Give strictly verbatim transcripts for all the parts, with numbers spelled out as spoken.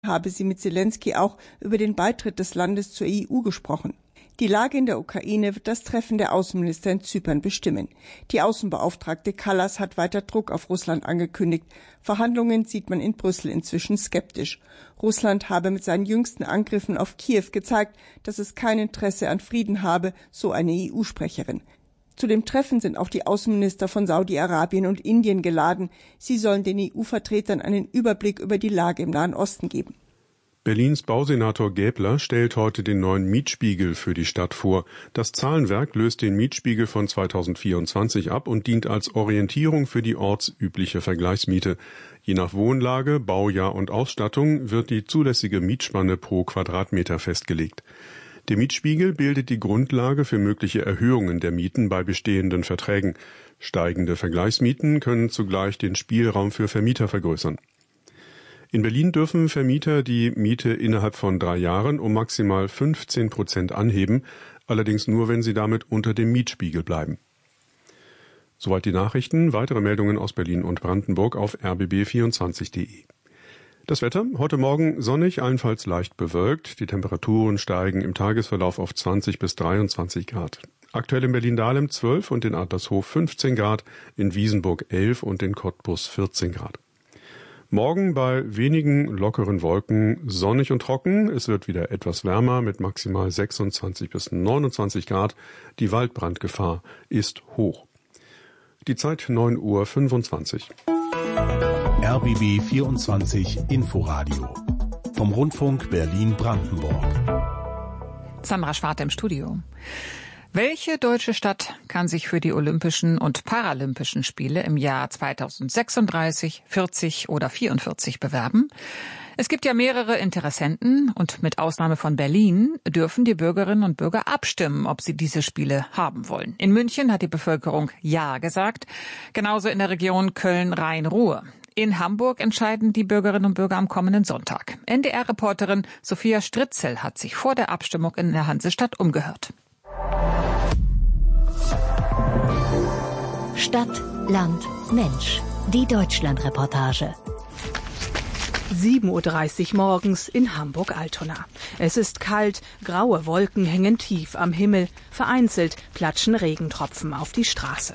habe sie mit Zelensky auch über den Beitritt des Landes zur E U gesprochen. Die Lage in der Ukraine wird das Treffen der Außenminister in Zypern bestimmen. Die Außenbeauftragte Kallas hat weiter Druck auf Russland angekündigt. Verhandlungen sieht man in Brüssel inzwischen skeptisch. Russland habe mit seinen jüngsten Angriffen auf Kiew gezeigt, dass es kein Interesse an Frieden habe, so eine E U-Sprecherin. Zu dem Treffen sind auch die Außenminister von Saudi-Arabien und Indien geladen. Sie sollen den E U-Vertretern einen Überblick über die Lage im Nahen Osten geben. Berlins Bausenator Gäbler stellt heute den neuen Mietspiegel für die Stadt vor. Das Zahlenwerk löst den Mietspiegel von zweitausendvierundzwanzig ab und dient als Orientierung für die ortsübliche Vergleichsmiete. Je nach Wohnlage, Baujahr und Ausstattung wird die zulässige Mietspanne pro Quadratmeter festgelegt. Der Mietspiegel bildet die Grundlage für mögliche Erhöhungen der Mieten bei bestehenden Verträgen. Steigende Vergleichsmieten können zugleich den Spielraum für Vermieter vergrößern. In Berlin dürfen Vermieter die Miete innerhalb von drei Jahren um maximal fünfzehn Prozent anheben, allerdings nur, wenn sie damit unter dem Mietspiegel bleiben. Soweit die Nachrichten. Weitere Meldungen aus Berlin und Brandenburg auf r b b vierundzwanzig punkt de. Das Wetter, heute Morgen sonnig, allenfalls leicht bewölkt. Die Temperaturen steigen im Tagesverlauf auf zwanzig bis dreiundzwanzig Grad. Aktuell in Berlin-Dahlem zwölf und in Adlershof fünfzehn Grad, in Wiesenburg elf und in Cottbus vierzehn Grad. Morgen bei wenigen lockeren Wolken sonnig und trocken. Es wird wieder etwas wärmer mit maximal sechsundzwanzig bis neunundzwanzig Grad. Die Waldbrandgefahr ist hoch. Die Zeit neun Uhr fünfundzwanzig. R B B vierundzwanzig Inforadio vom Rundfunk Berlin-Brandenburg. Sandra Schwarte im Studio. Welche deutsche Stadt kann sich für die Olympischen und Paralympischen Spiele im Jahr zweitausendsechsunddreißig, vierzig oder vierundvierzig bewerben? Es gibt ja mehrere Interessenten und mit Ausnahme von Berlin dürfen die Bürgerinnen und Bürger abstimmen, ob sie diese Spiele haben wollen. In München hat die Bevölkerung Ja gesagt, genauso in der Region Köln-Rhein-Ruhr. In Hamburg entscheiden die Bürgerinnen und Bürger am kommenden Sonntag. N D R-Reporterin Sophia Stritzel hat sich vor der Abstimmung in der Hansestadt umgehört. Stadt, Land, Mensch. Die Deutschland-Reportage. sieben Uhr dreißig morgens in Hamburg-Altona. Es ist kalt, graue Wolken hängen tief am Himmel. Vereinzelt platschen Regentropfen auf die Straße.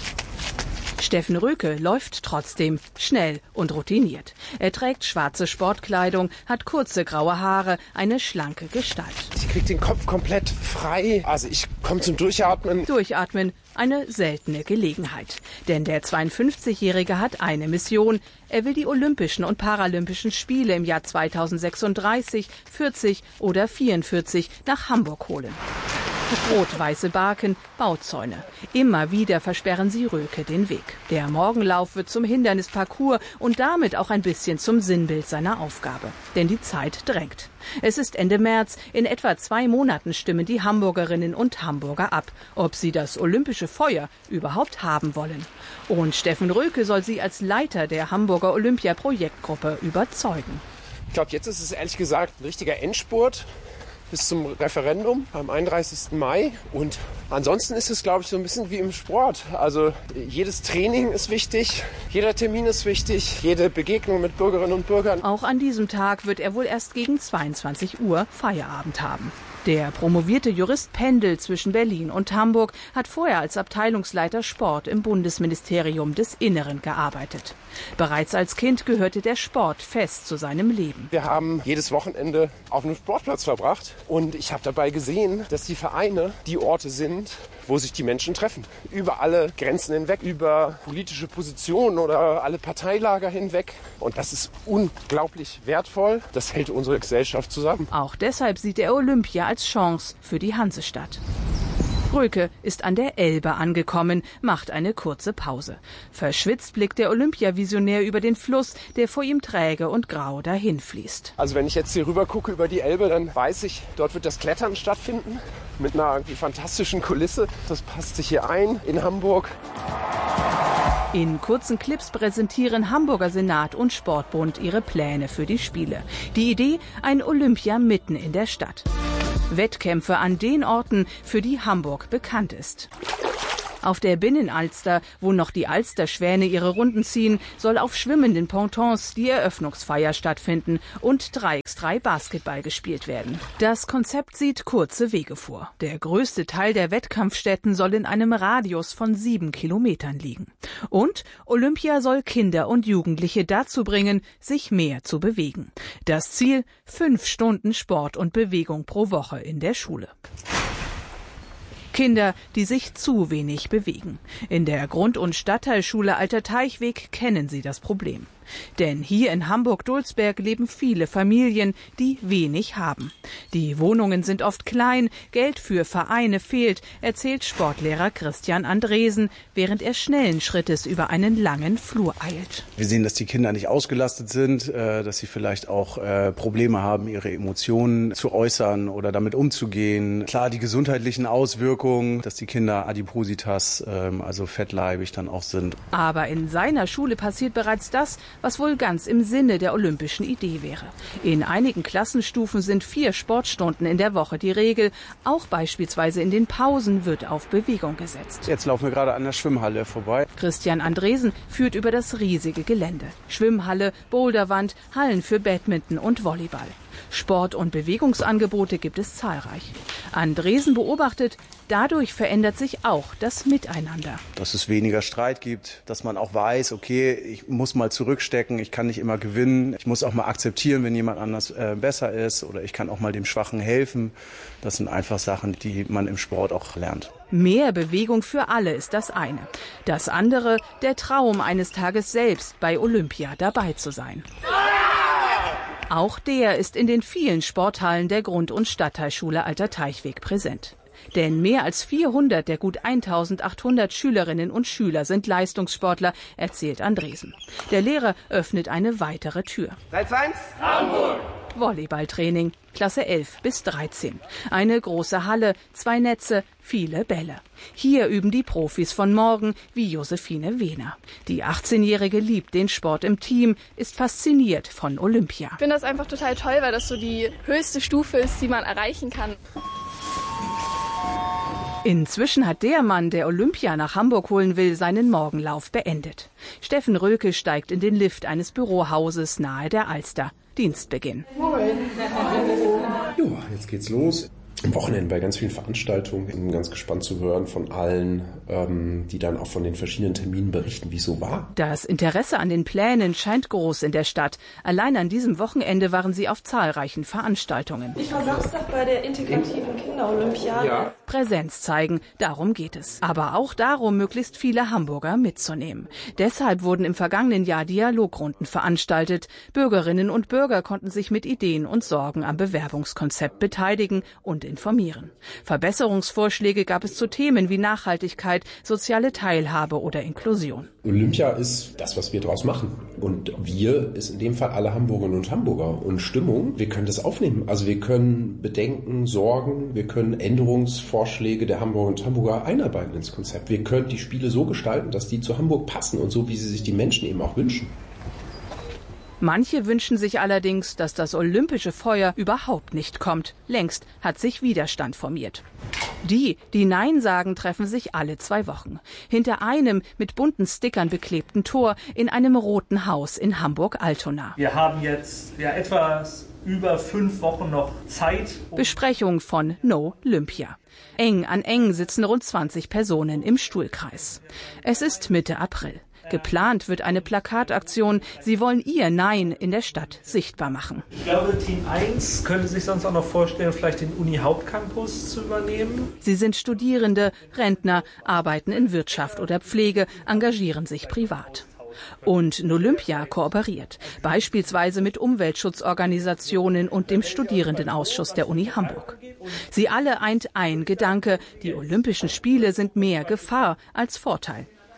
Steffen Röke läuft trotzdem schnell und routiniert. Er trägt schwarze Sportkleidung, hat kurze graue Haare, eine schlanke Gestalt. Ich krieg den Kopf komplett frei. Also ich komme zum Durchatmen. Durchatmen, eine seltene Gelegenheit. Denn der zweiundfünfzigjährige hat eine Mission. Er will die Olympischen und Paralympischen Spiele im Jahr zweitausendsechsunddreißig, vierzig oder vierundvierzig nach Hamburg holen. Rot-weiße Barken, Bauzäune. Immer wieder versperren sie Röke den Weg. Der Morgenlauf wird zum Hindernisparcours und damit auch ein bisschen zum Sinnbild seiner Aufgabe. Denn die Zeit drängt. Es ist Ende März. In etwa zwei Monaten stimmen die Hamburgerinnen und Hamburger ab, ob sie das olympische Feuer überhaupt haben wollen. Und Steffen Röke soll sie als Leiter der Hamburger Olympia-Projektgruppe überzeugen. Ich glaube, jetzt ist es ehrlich gesagt ein richtiger Endspurt bis zum Referendum am einunddreißigsten Mai. Und ansonsten ist es, glaube ich, so ein bisschen wie im Sport. Also jedes Training ist wichtig, jeder Termin ist wichtig, jede Begegnung mit Bürgerinnen und Bürgern. Auch an diesem Tag wird er wohl erst gegen zweiundzwanzig Uhr Feierabend haben. Der promovierte Jurist pendelt zwischen Berlin und Hamburg, hat vorher als Abteilungsleiter Sport im Bundesministerium des Inneren gearbeitet. Bereits als Kind gehörte der Sport fest zu seinem Leben. Wir haben jedes Wochenende auf einem Sportplatz verbracht und ich habe dabei gesehen, dass die Vereine die Orte sind, wo sich die Menschen treffen. Über alle Grenzen hinweg, über politische Positionen oder alle Parteilager hinweg. Und das ist unglaublich wertvoll. Das hält unsere Gesellschaft zusammen. Auch deshalb sieht er Olympia als Chance für die Hansestadt. Röke ist an der Elbe angekommen, macht eine kurze Pause. Verschwitzt blickt der Olympiavisionär über den Fluss, der vor ihm träge und grau dahinfließt. Also wenn ich jetzt hier rüber gucke über die Elbe, dann weiß ich, dort wird das Klettern stattfinden mit einer irgendwie fantastischen Kulisse. Das passt sich hier ein in Hamburg. In kurzen Clips präsentieren Hamburger Senat und Sportbund ihre Pläne für die Spiele. Die Idee, ein Olympia mitten in der Stadt. Wettkämpfe an den Orten, für die Hamburg bekannt ist. Auf der Binnenalster, wo noch die Alsterschwäne ihre Runden ziehen, soll auf schwimmenden Pontons die Eröffnungsfeier stattfinden und drei gegen drei Basketball gespielt werden. Das Konzept sieht kurze Wege vor. Der größte Teil der Wettkampfstätten soll in einem Radius von sieben Kilometern liegen. Und Olympia soll Kinder und Jugendliche dazu bringen, sich mehr zu bewegen. Das Ziel: fünf Stunden Sport und Bewegung pro Woche in der Schule. Kinder, die sich zu wenig bewegen. In der Grund- und Stadtteilschule Alter Teichweg kennen sie das Problem. Denn hier in Hamburg-Dulsberg leben viele Familien, die wenig haben. Die Wohnungen sind oft klein, Geld für Vereine fehlt, erzählt Sportlehrer Christian Andresen, während er schnellen Schrittes über einen langen Flur eilt. Wir sehen, dass die Kinder nicht ausgelastet sind, dass sie vielleicht auch Probleme haben, ihre Emotionen zu äußern oder damit umzugehen. Klar, die gesundheitlichen Auswirkungen, dass die Kinder Adipositas, also fettleibig dann auch sind. Aber in seiner Schule passiert bereits das, was wohl ganz im Sinne der olympischen Idee wäre. In einigen Klassenstufen sind vier Sportstunden in der Woche die Regel. Auch beispielsweise in den Pausen wird auf Bewegung gesetzt. Jetzt laufen wir gerade an der Schwimmhalle vorbei. Christian Andresen führt über das riesige Gelände. Schwimmhalle, Boulderwand, Hallen für Badminton und Volleyball. Sport- und Bewegungsangebote gibt es zahlreich. Andresen beobachtet, dadurch verändert sich auch das Miteinander. Dass es weniger Streit gibt, dass man auch weiß, okay, ich muss mal zurückstecken, ich kann nicht immer gewinnen. Ich muss auch mal akzeptieren, wenn jemand anders äh, besser ist, oder ich kann auch mal dem Schwachen helfen. Das sind einfach Sachen, die man im Sport auch lernt. Mehr Bewegung für alle ist das eine. Das andere, der Traum, eines Tages selbst bei Olympia dabei zu sein. Auch der ist in den vielen Sporthallen der Grund- und Stadtteilschule Alter Teichweg präsent. Denn mehr als vierhundert der gut eintausendachthundert Schülerinnen und Schüler sind Leistungssportler, erzählt Andresen. Der Lehrer öffnet eine weitere Tür. drei zwei eins, Hamburg! Volleyballtraining, Klasse elf bis dreizehn. Eine große Halle, zwei Netze, viele Bälle. Hier üben die Profis von morgen, wie Josephine Wehner. Die achtzehnjährige liebt den Sport im Team, ist fasziniert von Olympia. Ich finde das einfach total toll, weil das so die höchste Stufe ist, die man erreichen kann. Inzwischen hat der Mann, der Olympia nach Hamburg holen will, seinen Morgenlauf beendet. Steffen Röke steigt in den Lift eines Bürohauses nahe der Alster. Dienstbeginn. Moin. Ja, jetzt geht's los. Am Wochenende bei ganz vielen Veranstaltungen. Ich bin ganz gespannt zu hören von allen, ähm, die dann auch von den verschiedenen Terminen berichten, wie es so war. Das Interesse an den Plänen scheint groß in der Stadt. Allein an diesem Wochenende waren sie auf zahlreichen Veranstaltungen. Ich war Samstag bei der integrativen Kinderolympiade. Ja. Präsenz zeigen, darum geht es. Aber auch darum, möglichst viele Hamburger mitzunehmen. Deshalb wurden im vergangenen Jahr Dialogrunden veranstaltet. Bürgerinnen und Bürger konnten sich mit Ideen und Sorgen am Bewerbungskonzept beteiligen und informieren. Verbesserungsvorschläge gab es zu Themen wie Nachhaltigkeit, soziale Teilhabe oder Inklusion. Olympia ist das, was wir draus machen. Und wir ist in dem Fall alle Hamburgerinnen und Hamburger. Und Stimmung, wir können das aufnehmen. Also wir können Bedenken, Sorgen, wir können Änderungsvorschläge der Hamburgerinnen und Hamburger einarbeiten ins Konzept. Wir können die Spiele so gestalten, dass die zu Hamburg passen und so, wie sie sich die Menschen eben auch wünschen. Manche wünschen sich allerdings, dass das olympische Feuer überhaupt nicht kommt. Längst hat sich Widerstand formiert. Die, die Nein sagen, treffen sich alle zwei Wochen. Hinter einem mit bunten Stickern beklebten Tor in einem roten Haus in Hamburg-Altona. Wir haben jetzt ja etwas über fünf Wochen noch Zeit. Besprechung von No Olympia. Eng an eng sitzen rund zwanzig Personen im Stuhlkreis. Es ist Mitte April. Geplant wird eine Plakataktion. Sie wollen ihr Nein in der Stadt sichtbar machen. Ich glaube, Team eins könnte sich sonst auch noch vorstellen, vielleicht den Uni-Hauptcampus zu übernehmen. Sie sind Studierende, Rentner, arbeiten in Wirtschaft oder Pflege, engagieren sich privat. Und Olympia kooperiert, beispielsweise mit Umweltschutzorganisationen und dem Studierendenausschuss der Uni Hamburg. Sie alle eint ein Gedanke, die Olympischen Spiele sind mehr Gefahr als Vorteil.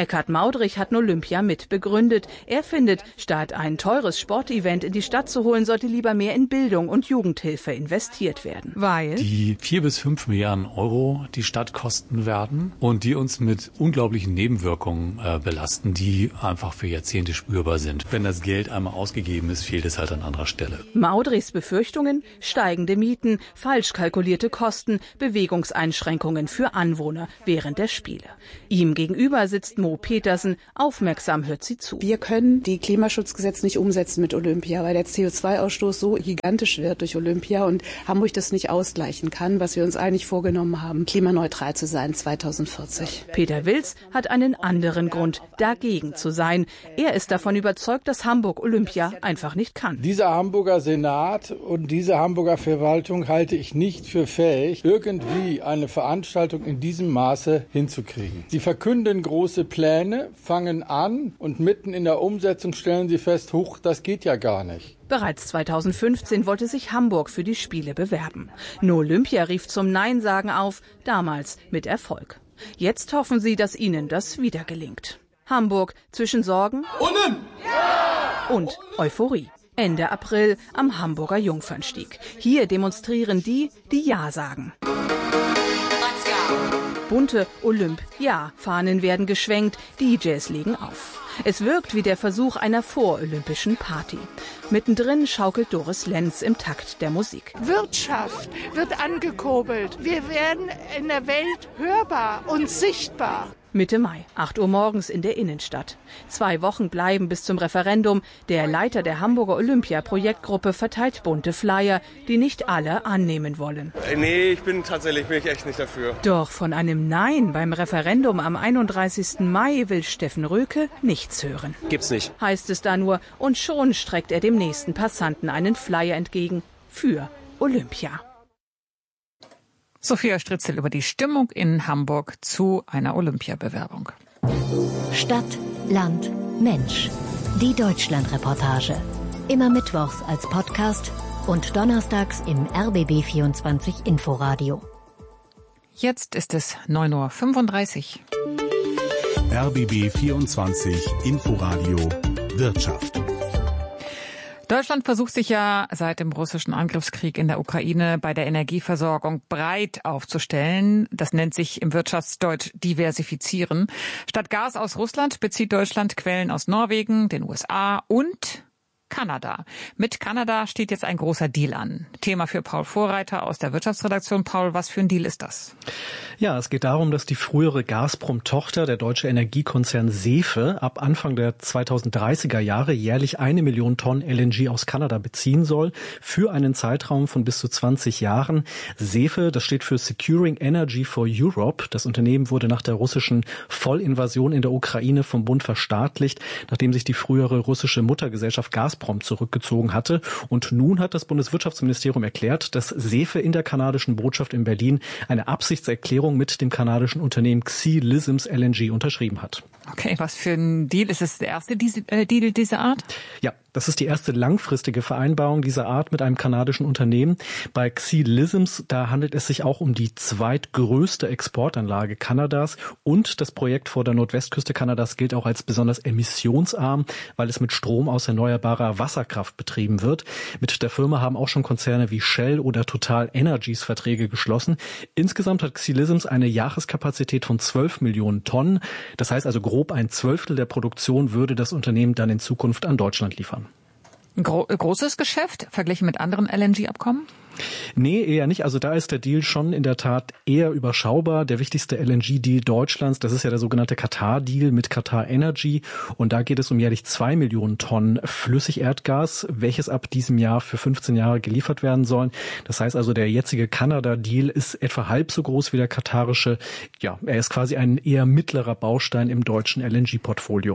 Eckhard Maudrich hat Olympia mit begründet. Er findet, statt ein teures Sportevent in die Stadt zu holen, sollte lieber mehr in Bildung und Jugendhilfe investiert werden. Weil die vier bis fünf Milliarden Euro die Stadt kosten werden und die uns mit unglaublichen Nebenwirkungen äh, belasten, die einfach für Jahrzehnte spürbar sind. Wenn das Geld einmal ausgegeben ist, fehlt es halt an anderer Stelle. Maudrichs Befürchtungen: steigende Mieten, falsch kalkulierte Kosten, Bewegungseinschränkungen für Anwohner während der Spiele. Ihm gegenüber sitzt Mo Petersen. Aufmerksam hört sie zu. Wir können die Klimaschutzgesetze nicht umsetzen mit Olympia, weil der C O zwei Ausstoß so gigantisch wird durch Olympia und Hamburg das nicht ausgleichen kann, was wir uns eigentlich vorgenommen haben, klimaneutral zu sein zweitausendvierzig. Peter Wilz hat einen anderen Grund, dagegen zu sein. Er ist davon überzeugt, dass Hamburg Olympia einfach nicht kann. Dieser Hamburger Senat und diese Hamburger Verwaltung halte ich nicht für fähig, irgendwie eine Veranstaltung in diesem Maße hinzukriegen. Sie verkünden große Pläne, fangen an und mitten in der Umsetzung stellen sie fest, huch, das geht ja gar nicht. Bereits zweitausendfünfzehn wollte sich Hamburg für die Spiele bewerben. Nur Olympia rief zum Nein-Sagen auf, damals mit Erfolg. Jetzt hoffen sie, dass ihnen das wieder gelingt. Hamburg zwischen Sorgen und Euphorie. Ende April am Hamburger Jungfernstieg. Hier demonstrieren die, die Ja sagen. Bunte Olymp-Ja-Fahnen werden geschwenkt, D Js legen auf. Es wirkt wie der Versuch einer vorolympischen Party. Mittendrin schaukelt Doris Lenz im Takt der Musik. Wirtschaft wird angekurbelt. Wir werden in der Welt hörbar und sichtbar. Mitte Mai, acht Uhr morgens in der Innenstadt. Zwei Wochen bleiben bis zum Referendum. Der Leiter der Hamburger Olympia-Projektgruppe verteilt bunte Flyer, die nicht alle annehmen wollen. Nee, ich bin tatsächlich bin ich echt nicht dafür. Doch von einem Nein beim Referendum am einunddreißigsten Mai will Steffen Röke nichts hören. Gibt's nicht. Heißt es da nur, und schon streckt er dem nächsten Passanten einen Flyer entgegen für Olympia. Sophia Stritzel über die Stimmung in Hamburg zu einer Olympiabewerbung. Stadt, Land, Mensch. Die Deutschlandreportage. Immer mittwochs als Podcast und donnerstags im R B B vierundzwanzig Inforadio. Jetzt ist es neun Uhr fünfunddreißig. R B B vierundzwanzig Inforadio Wirtschaft. Deutschland versucht sich ja seit dem russischen Angriffskrieg in der Ukraine bei der Energieversorgung breit aufzustellen. Das nennt sich im Wirtschaftsdeutsch diversifizieren. Statt Gas aus Russland bezieht Deutschland Quellen aus Norwegen, den U S A und Kanada. Mit Kanada steht jetzt ein großer Deal an. Thema für Paul Vorreiter aus der Wirtschaftsredaktion. Paul, was für ein Deal ist das? Ja, es geht darum, dass die frühere Gazprom-Tochter, der deutsche Energiekonzern Sefe, ab Anfang der zweitausenddreißiger Jahre jährlich eine Million Tonnen L N G aus Kanada beziehen soll, für einen Zeitraum von bis zu zwanzig Jahren. Sefe, das steht für Securing Energy for Europe. Das Unternehmen wurde nach der russischen Vollinvasion in der Ukraine vom Bund verstaatlicht, nachdem sich die frühere russische Muttergesellschaft Gazprom zurückgezogen hatte. Und nun hat das Bundeswirtschaftsministerium erklärt, dass Sefe in der kanadischen Botschaft in Berlin eine Absichtserklärung mit dem kanadischen Unternehmen Xi Lisms L N G unterschrieben hat. Okay, was für ein Deal? Ist es der erste Deal dieser Art? Ja, das ist die erste langfristige Vereinbarung dieser Art mit einem kanadischen Unternehmen. Bei Xi Lisms, da handelt es sich auch um die zweitgrößte Exportanlage Kanadas, und das Projekt vor der Nordwestküste Kanadas gilt auch als besonders emissionsarm, weil es mit Strom aus erneuerbarer Wasserkraft betrieben wird. Mit der Firma haben auch schon Konzerne wie Shell oder Total Energies Verträge geschlossen. Insgesamt hat Xi Lisms eine Jahreskapazität von zwölf Millionen Tonnen. Das heißt also, grob ein Zwölftel der Produktion würde das Unternehmen dann in Zukunft an Deutschland liefern. Gro- großes Geschäft verglichen mit anderen L N G-Abkommen? Nee, eher nicht. Also da ist der Deal schon in der Tat eher überschaubar. Der wichtigste L N G-Deal Deutschlands, das ist ja der sogenannte Qatar-Deal mit Qatar Energy. Und da geht es um jährlich zwei Millionen Tonnen Flüssigerdgas, welches ab diesem Jahr für fünfzehn Jahre geliefert werden sollen. Das heißt also, der jetzige Kanada-Deal ist etwa halb so groß wie der katarische. Ja, er ist quasi ein eher mittlerer Baustein im deutschen L N G-Portfolio.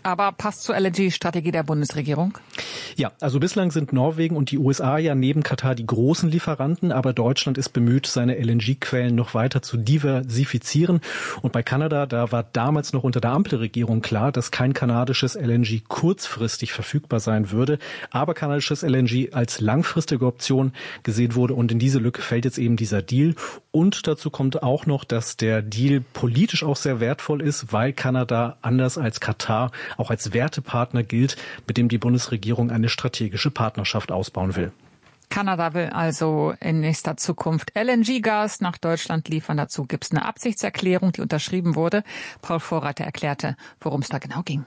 Aber passt zur L N G-Strategie der Bundesregierung? Ja, also bislang sind Norwegen und die U S A ja neben Katar die großen Lieferanten, aber Deutschland ist bemüht, seine L N G-Quellen noch weiter zu diversifizieren. Und bei Kanada, da war damals noch unter der Ampelregierung klar, dass kein kanadisches L N G kurzfristig verfügbar sein würde, aber kanadisches L N G als langfristige Option gesehen wurde. Und in diese Lücke fällt jetzt eben dieser Deal. Und dazu kommt auch noch, dass der Deal politisch auch sehr wertvoll ist, weil Kanada anders als Katar auch als Wertepartner gilt, mit dem die Bundesregierung eine strategische Partnerschaft ausbauen will. Kanada will also in nächster Zukunft L N G-Gas nach Deutschland liefern. Dazu gibt es eine Absichtserklärung, die unterschrieben wurde. Paul Vorreiter erklärte, worum es da genau ging.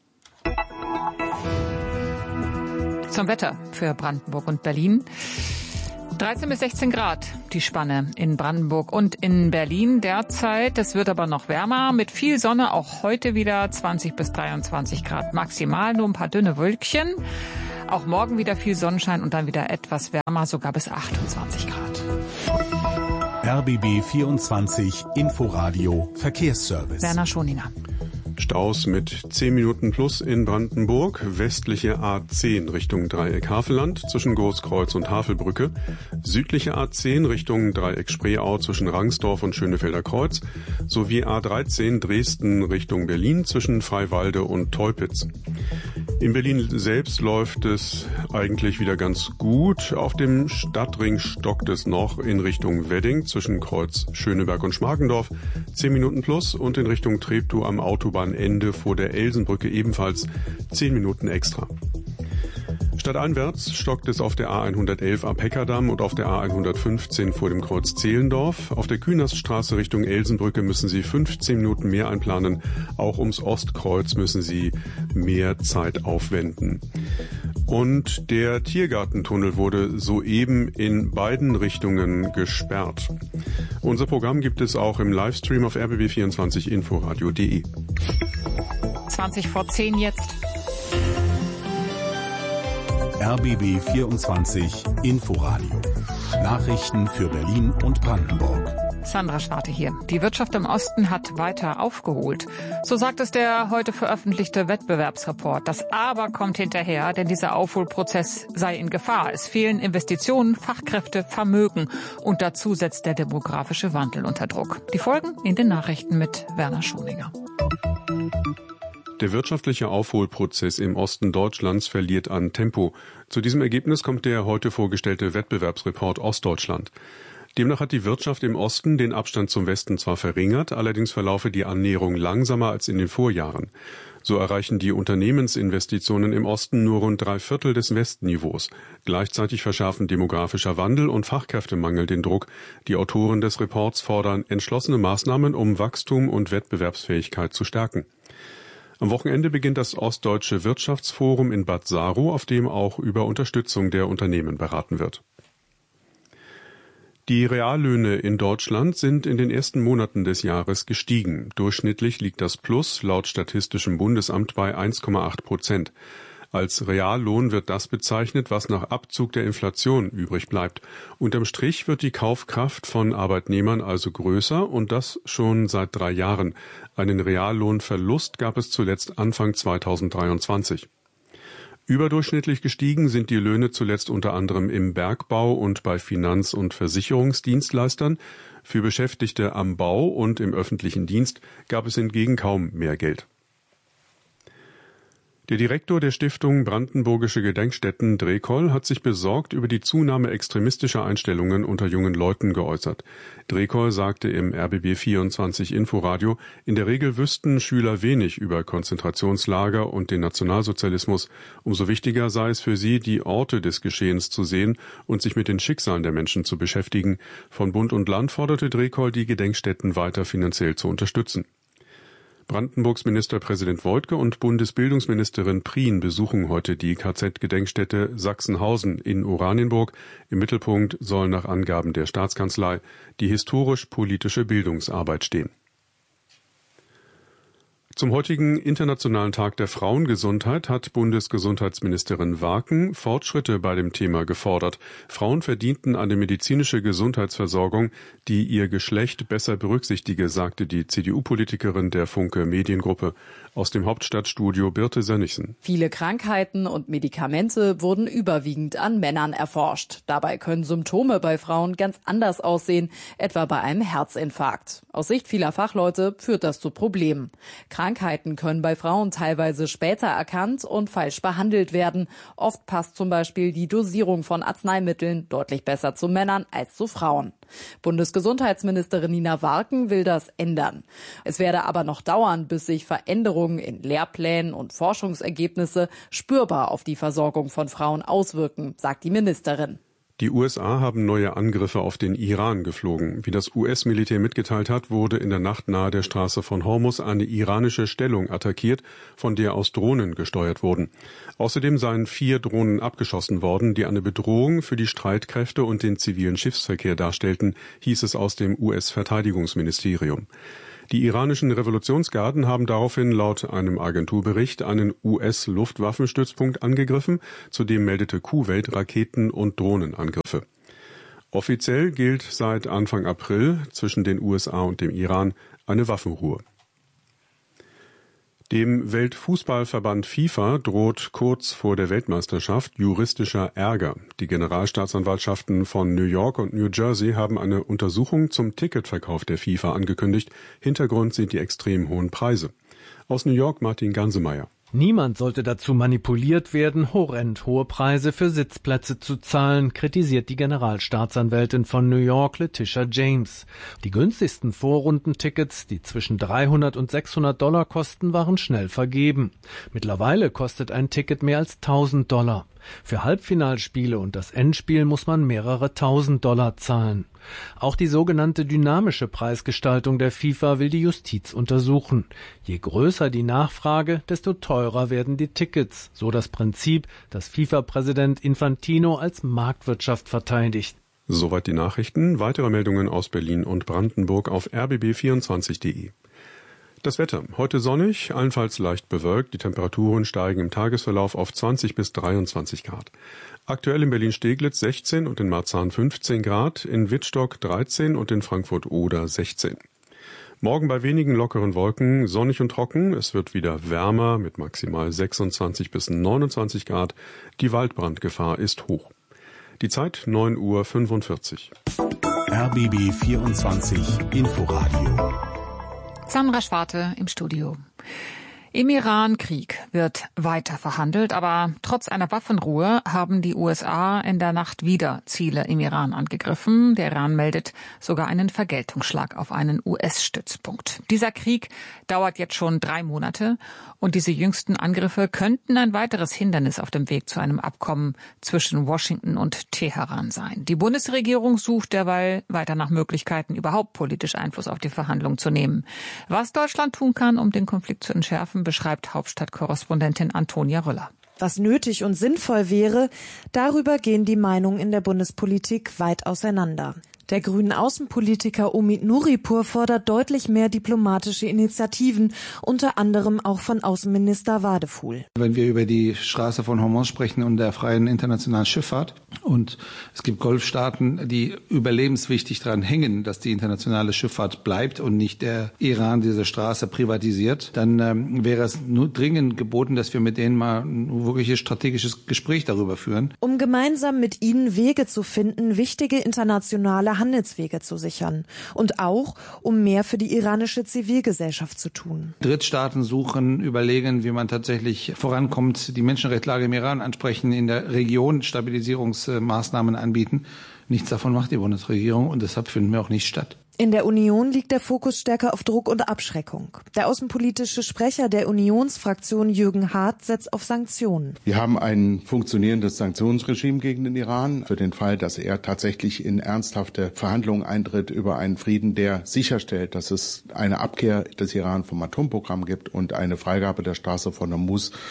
Zum Wetter für Brandenburg und Berlin. dreizehn bis sechzehn Grad, die Spanne in Brandenburg und in Berlin derzeit. Es wird aber noch wärmer, mit viel Sonne, auch heute wieder zwanzig bis dreiundzwanzig Grad maximal, nur ein paar dünne Wölkchen. Auch morgen wieder viel Sonnenschein und dann wieder etwas wärmer, sogar bis achtundzwanzig Grad. R B B vierundzwanzig Inforadio Verkehrsservice. Werner Schoninger. Staus mit zehn Minuten plus in Brandenburg, westliche A zehn Richtung Dreieck Havelland zwischen Großkreuz und Havelbrücke, südliche A zehn Richtung Dreieck Spreeau zwischen Rangsdorf und Schönefelder Kreuz, sowie A dreizehn Dresden Richtung Berlin zwischen Freiwalde und Teupitz. In Berlin selbst läuft es eigentlich wieder ganz gut. Auf dem Stadtring stockt es noch in Richtung Wedding zwischen Kreuz Schöneberg und Schmargendorf, zehn Minuten plus, und in Richtung Treptow am Autobahnende vor der Elsenbrücke ebenfalls zehn Minuten extra. Stadteinwärts stockt es auf der A hundertelf am Peckerdamm und auf der A hundertfünfzehn vor dem Kreuz Zehlendorf. Auf der Künaststraße Richtung Elsenbrücke müssen Sie fünfzehn Minuten mehr einplanen. Auch ums Ostkreuz müssen Sie mehr Zeit aufwenden. Und der Tiergartentunnel wurde soeben in beiden Richtungen gesperrt. Unser Programm gibt es auch im Livestream auf r b b vierundzwanzig inforadio punkt de. zwanzig vor zehn jetzt. R B B vierundzwanzig Inforadio. Nachrichten für Berlin und Brandenburg. Sandra Schwarte hier. Die Wirtschaft im Osten hat weiter aufgeholt. So sagt es der heute veröffentlichte Wettbewerbsreport. Das Aber kommt hinterher, denn dieser Aufholprozess sei in Gefahr. Es fehlen Investitionen, Fachkräfte, Vermögen. Und dazu setzt der demografische Wandel unter Druck. Die Folgen in den Nachrichten mit Werner Schoninger. Der wirtschaftliche Aufholprozess im Osten Deutschlands verliert an Tempo. Zu diesem Ergebnis kommt der heute vorgestellte Wettbewerbsreport Ostdeutschland. Demnach hat die Wirtschaft im Osten den Abstand zum Westen zwar verringert, allerdings verlaufe die Annäherung langsamer als in den Vorjahren. So erreichen die Unternehmensinvestitionen im Osten nur rund drei Viertel des Westniveaus. Gleichzeitig verschärfen demografischer Wandel und Fachkräftemangel den Druck. Die Autoren des Reports fordern entschlossene Maßnahmen, um Wachstum und Wettbewerbsfähigkeit zu stärken. Am Wochenende beginnt das Ostdeutsche Wirtschaftsforum in Bad Saro, auf dem auch über Unterstützung der Unternehmen beraten wird. Die Reallöhne in Deutschland sind in den ersten Monaten des Jahres gestiegen. Durchschnittlich liegt das Plus laut Statistischem Bundesamt bei eins Komma acht Prozent. Als Reallohn wird das bezeichnet, was nach Abzug der Inflation übrig bleibt. Unterm Strich wird die Kaufkraft von Arbeitnehmern also größer, und das schon seit drei Jahren. Einen Reallohnverlust gab es zuletzt Anfang zweitausenddreiundzwanzig. Überdurchschnittlich gestiegen sind die Löhne zuletzt unter anderem im Bergbau und bei Finanz- und Versicherungsdienstleistern. Für Beschäftigte am Bau und im öffentlichen Dienst gab es hingegen kaum mehr Geld. Der Direktor der Stiftung Brandenburgische Gedenkstätten Drekol hat sich besorgt über die Zunahme extremistischer Einstellungen unter jungen Leuten geäußert. Drekol sagte im R B B vierundzwanzig Inforadio, in der Regel wüssten Schüler wenig über Konzentrationslager und den Nationalsozialismus. Umso wichtiger sei es für sie, die Orte des Geschehens zu sehen und sich mit den Schicksalen der Menschen zu beschäftigen. Von Bund und Land forderte Drekol, die Gedenkstätten weiter finanziell zu unterstützen. Brandenburgs Ministerpräsident Woidke und Bundesbildungsministerin Prien besuchen heute die K Z-Gedenkstätte Sachsenhausen in Oranienburg. Im Mittelpunkt soll nach Angaben der Staatskanzlei die historisch-politische Bildungsarbeit stehen. Zum heutigen Internationalen Tag der Frauengesundheit hat Bundesgesundheitsministerin Warken Fortschritte bei dem Thema gefordert. Frauen verdienten eine medizinische Gesundheitsversorgung, die ihr Geschlecht besser berücksichtige, sagte die C D U-Politikerin der Funke Mediengruppe. Aus dem Hauptstadtstudio Birte Sönnigsen. Viele Krankheiten und Medikamente wurden überwiegend an Männern erforscht. Dabei können Symptome bei Frauen ganz anders aussehen, etwa bei einem Herzinfarkt. Aus Sicht vieler Fachleute führt das zu Problemen. Krankheiten können bei Frauen teilweise später erkannt und falsch behandelt werden. Oft passt zum Beispiel die Dosierung von Arzneimitteln deutlich besser zu Männern als zu Frauen. Bundesgesundheitsministerin Nina Warken will das ändern. Es werde aber noch dauern, bis sich Veränderungen in Lehrplänen und Forschungsergebnisse spürbar auf die Versorgung von Frauen auswirken, sagt die Ministerin. Die U S A haben neue Angriffe auf den Iran geflogen. Wie das U S-Militär mitgeteilt hat, wurde in der Nacht nahe der Straße von Hormuz eine iranische Stellung attackiert, von der aus Drohnen gesteuert wurden. Außerdem seien vier Drohnen abgeschossen worden, die eine Bedrohung für die Streitkräfte und den zivilen Schiffsverkehr darstellten, hieß es aus dem U S-Verteidigungsministerium. Die iranischen Revolutionsgarden haben daraufhin laut einem Agenturbericht einen U S-Luftwaffenstützpunkt angegriffen. Zudem meldete Kuwait Raketen- und Drohnenangriffe. Offiziell gilt seit Anfang April zwischen den U S A und dem Iran eine Waffenruhe. Dem Weltfußballverband FIFA droht kurz vor der Weltmeisterschaft juristischer Ärger. Die Generalstaatsanwaltschaften von New York und New Jersey haben eine Untersuchung zum Ticketverkauf der FIFA angekündigt. Hintergrund sind die extrem hohen Preise. Aus New York Martin Gansemeyer. Niemand sollte dazu manipuliert werden, horrend hohe Preise für Sitzplätze zu zahlen, kritisiert die Generalstaatsanwältin von New York, Letitia James. Die günstigsten Vorrundentickets, die zwischen dreihundert und sechshundert Dollar kosten, waren schnell vergeben. Mittlerweile kostet ein Ticket mehr als tausend Dollar. Für Halbfinalspiele und das Endspiel muss man mehrere tausend Dollar zahlen. Auch die sogenannte dynamische Preisgestaltung der FIFA will die Justiz untersuchen. Je größer die Nachfrage, desto teurer werden die Tickets, so das Prinzip, das FIFA-Präsident Infantino als Marktwirtschaft verteidigt. Soweit die Nachrichten. Weitere Meldungen aus Berlin und Brandenburg auf r b b vierundzwanzig punkt de. Das Wetter. Heute sonnig, allenfalls leicht bewölkt. Die Temperaturen steigen im Tagesverlauf auf zwanzig bis dreiundzwanzig Grad. Aktuell in Berlin-Steglitz sechzehn und in Marzahn fünfzehn Grad, in Wittstock dreizehn und in Frankfurt-Oder sechzehn. Morgen bei wenigen lockeren Wolken, sonnig und trocken. Es wird wieder wärmer mit maximal sechsundzwanzig bis neunundzwanzig Grad. Die Waldbrandgefahr ist hoch. Die Zeit neun Uhr fünfundvierzig. R B B vierundzwanzig Inforadio. Sandra Schwarte im Studio. Im Iran-Krieg wird weiter verhandelt, aber trotz einer Waffenruhe haben die U S A in der Nacht wieder Ziele im Iran angegriffen. Der Iran meldet sogar einen Vergeltungsschlag auf einen U S-Stützpunkt. Dieser Krieg dauert jetzt schon drei Monate und diese jüngsten Angriffe könnten ein weiteres Hindernis auf dem Weg zu einem Abkommen zwischen Washington und Teheran sein. Die Bundesregierung sucht derweil weiter nach Möglichkeiten, überhaupt politisch Einfluss auf die Verhandlungen zu nehmen. Was Deutschland tun kann, um den Konflikt zu entschärfen, beschreibt Hauptstadtkorrespondentin Antonia Rüller. Was nötig und sinnvoll wäre, darüber gehen die Meinungen in der Bundespolitik weit auseinander. Der grünen Außenpolitiker Omid Nuripur fordert deutlich mehr diplomatische Initiativen, unter anderem auch von Außenminister Wadefuhl. Wenn wir über die Straße von Hormuz sprechen und der freien internationalen Schifffahrt und es gibt Golfstaaten, die überlebenswichtig daran hängen, dass die internationale Schifffahrt bleibt und nicht der Iran diese Straße privatisiert, dann ähm, wäre es nur dringend geboten, dass wir mit denen mal ein wirkliches strategisches Gespräch darüber führen. Um gemeinsam mit ihnen Wege zu finden, wichtige internationale Handelswege zu sichern und auch, um mehr für die iranische Zivilgesellschaft zu tun. Drittstaaten suchen, überlegen, wie man tatsächlich vorankommt, die Menschenrechtslage im Iran ansprechen, in der Region Stabilisierungsmaßnahmen anbieten. Nichts davon macht die Bundesregierung und deshalb finden wir auch nicht statt. In der Union liegt der Fokus stärker auf Druck und Abschreckung. Der außenpolitische Sprecher der Unionsfraktion Jürgen Hart setzt auf Sanktionen. Wir haben ein funktionierendes Sanktionsregime gegen den Iran für den Fall, dass er tatsächlich in ernsthafte Verhandlungen eintritt über einen Frieden, der sicherstellt, dass es eine Abkehr des Iran vom Atomprogramm gibt und eine Freigabe der Straße von Hormuz,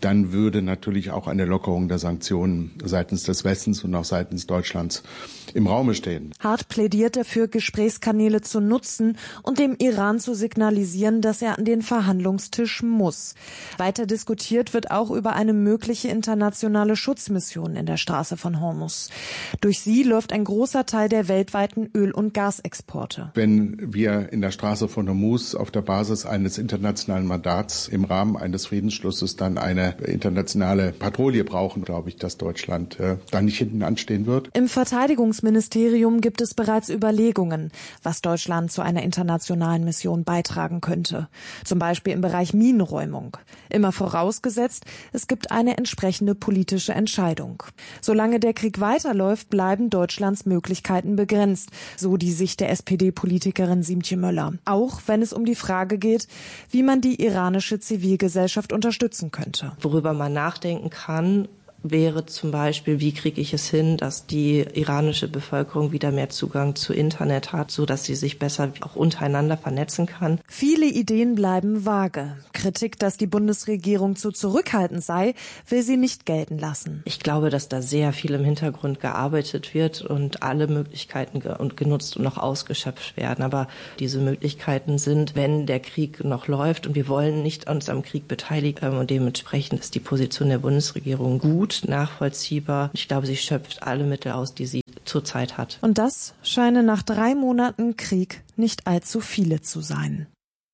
dann würde natürlich auch eine Lockerung der Sanktionen seitens des Westens und auch seitens Deutschlands im Raume stehen. Hart plädiert dafür, Gesprächskanäle zu nutzen und dem Iran zu signalisieren, dass er an den Verhandlungstisch muss. Weiter diskutiert wird auch über eine mögliche internationale Schutzmission in der Straße von Hormuz. Durch sie läuft ein großer Teil der weltweiten Öl- und Gasexporte. Wenn wir in der Straße von Hormuz auf der Basis eines internationalen Mandats im Rahmen eines Friedensschlusses dann eine internationale Patrouille brauchen, glaube ich, dass Deutschland äh, da nicht hinten anstehen wird. Im Verteidigungsministerium gibt es bereits Überlegungen, was Deutschland zu einer internationalen Mission beitragen könnte. Zum Beispiel im Bereich Minenräumung. Immer vorausgesetzt, es gibt eine entsprechende politische Entscheidung. Solange der Krieg weiterläuft, bleiben Deutschlands Möglichkeiten begrenzt, so die Sicht der S P D-Politikerin Siemtje Möller. Auch wenn es um die Frage geht, wie man die iranische Zivilgesellschaft unterstützen könnte. Worüber man nachdenken kann, wäre zum Beispiel, wie kriege ich es hin, dass die iranische Bevölkerung wieder mehr Zugang zu Internet hat, so dass sie sich besser auch untereinander vernetzen kann. Viele Ideen bleiben vage. Kritik, dass die Bundesregierung zu zurückhaltend sei, will sie nicht gelten lassen. Ich glaube, dass da sehr viel im Hintergrund gearbeitet wird und alle Möglichkeiten ge- und genutzt und noch ausgeschöpft werden. Aber diese Möglichkeiten sind, wenn der Krieg noch läuft und wir wollen nicht uns am Krieg beteiligen und dementsprechend ist die Position der Bundesregierung gut, nachvollziehbar. Ich glaube, sie schöpft alle Mittel aus, die sie zurzeit hat. Und das scheinen nach drei Monaten Krieg nicht allzu viele zu sein.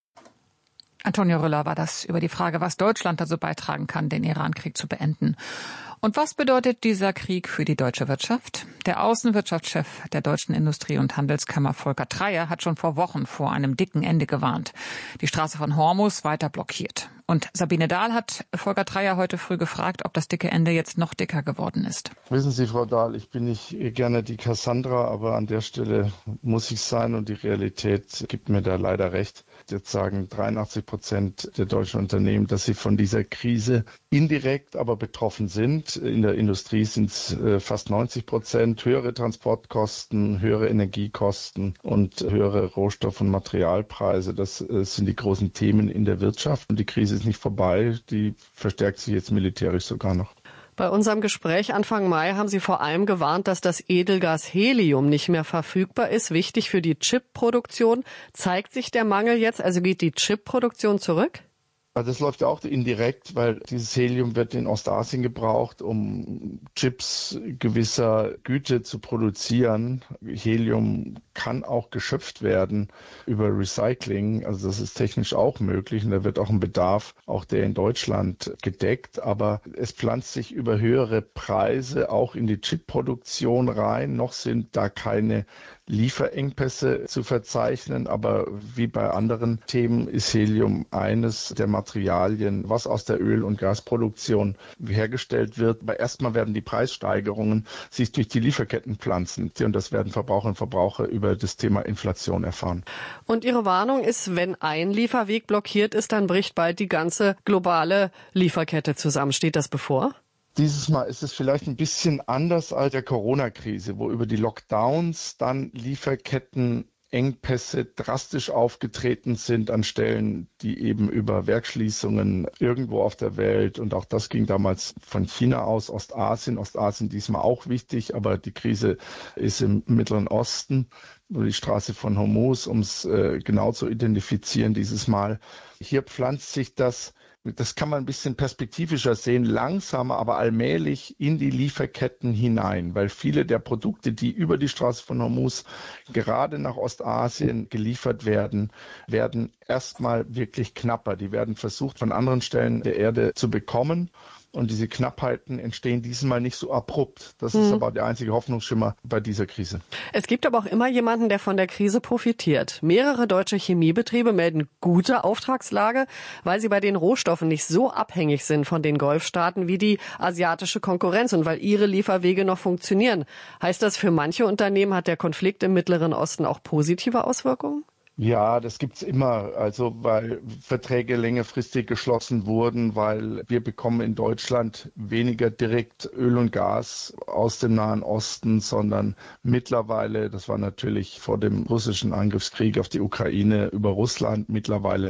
Antonio Rüller war das über die Frage, was Deutschland dazu beitragen kann, den Iran-Krieg zu beenden. Und was bedeutet dieser Krieg für die deutsche Wirtschaft? Der Außenwirtschaftschef der Deutschen Industrie- und Handelskammer Volker Treyer hat schon vor Wochen vor einem dicken Ende gewarnt. Die Straße von Hormuz weiter blockiert. Und Sabine Dahl hat Volker Treyer heute früh gefragt, ob das dicke Ende jetzt noch dicker geworden ist. Wissen Sie, Frau Dahl, ich bin nicht gerne die Cassandra, aber an der Stelle muss ich sein und die Realität gibt mir da leider recht. Jetzt sagen dreiundachtzig Prozent der deutschen Unternehmen, dass sie von dieser Krise indirekt aber betroffen sind. In der Industrie sind es äh, fast neunzig Prozent. Höhere Transportkosten, höhere Energiekosten und höhere Rohstoff- und Materialpreise. Das äh, sind die großen Themen in der Wirtschaft. Und die Krise ist nicht vorbei. Die verstärkt sich jetzt militärisch sogar noch. Bei unserem Gespräch Anfang Mai haben Sie vor allem gewarnt, dass das Edelgas Helium nicht mehr verfügbar ist. Wichtig für die Chipproduktion. Zeigt sich der Mangel jetzt? Also geht die Chipproduktion zurück? Das läuft ja auch indirekt, weil dieses Helium wird in Ostasien gebraucht, um Chips gewisser Güte zu produzieren. Helium kann auch geschöpft werden über Recycling. Also das ist technisch auch möglich und da wird auch ein Bedarf, auch der in Deutschland gedeckt. Aber es pflanzt sich über höhere Preise auch in die Chipproduktion rein. Noch sind da keine Lieferengpässe zu verzeichnen, aber wie bei anderen Themen ist Helium eines der Materialien, was aus der Öl- und Gasproduktion hergestellt wird. Aber erstmal werden die Preissteigerungen sich durch die Lieferketten pflanzen und das werden Verbraucherinnen und Verbraucher über das Thema Inflation erfahren. Und Ihre Warnung ist, wenn ein Lieferweg blockiert ist, dann bricht bald die ganze globale Lieferkette zusammen. Steht das bevor? Dieses Mal ist es vielleicht ein bisschen anders als der Corona-Krise, wo über die Lockdowns dann Lieferkettenengpässe drastisch aufgetreten sind an Stellen, die eben über Werksschließungen irgendwo auf der Welt, und auch das ging damals von China aus, Ostasien, Ostasien diesmal auch wichtig, aber die Krise ist im Mittleren Osten, nur die Straße von Hormuz, um es äh, genau zu identifizieren dieses Mal. Hier pflanzt sich das, das kann man ein bisschen perspektivischer sehen, langsamer, aber allmählich in die Lieferketten hinein, weil viele der Produkte, die über die Straße von Hormuz gerade nach Ostasien geliefert werden, werden erstmal wirklich knapper. Die werden versucht, von anderen Stellen der Erde zu bekommen. Und diese Knappheiten entstehen diesmal nicht so abrupt. Das ist hm. aber der einzige Hoffnungsschimmer bei dieser Krise. Es gibt aber auch immer jemanden, der von der Krise profitiert. Mehrere deutsche Chemiebetriebe melden gute Auftragslage, weil sie bei den Rohstoffen nicht so abhängig sind von den Golfstaaten wie die asiatische Konkurrenz und weil ihre Lieferwege noch funktionieren. Heißt das, für manche Unternehmen hat der Konflikt im Mittleren Osten auch positive Auswirkungen? Ja, das gibt's immer, also weil Verträge längerfristig geschlossen wurden, weil wir bekommen in Deutschland weniger direkt Öl und Gas aus dem Nahen Osten, sondern mittlerweile, das war natürlich vor dem russischen Angriffskrieg auf die Ukraine über Russland, mittlerweile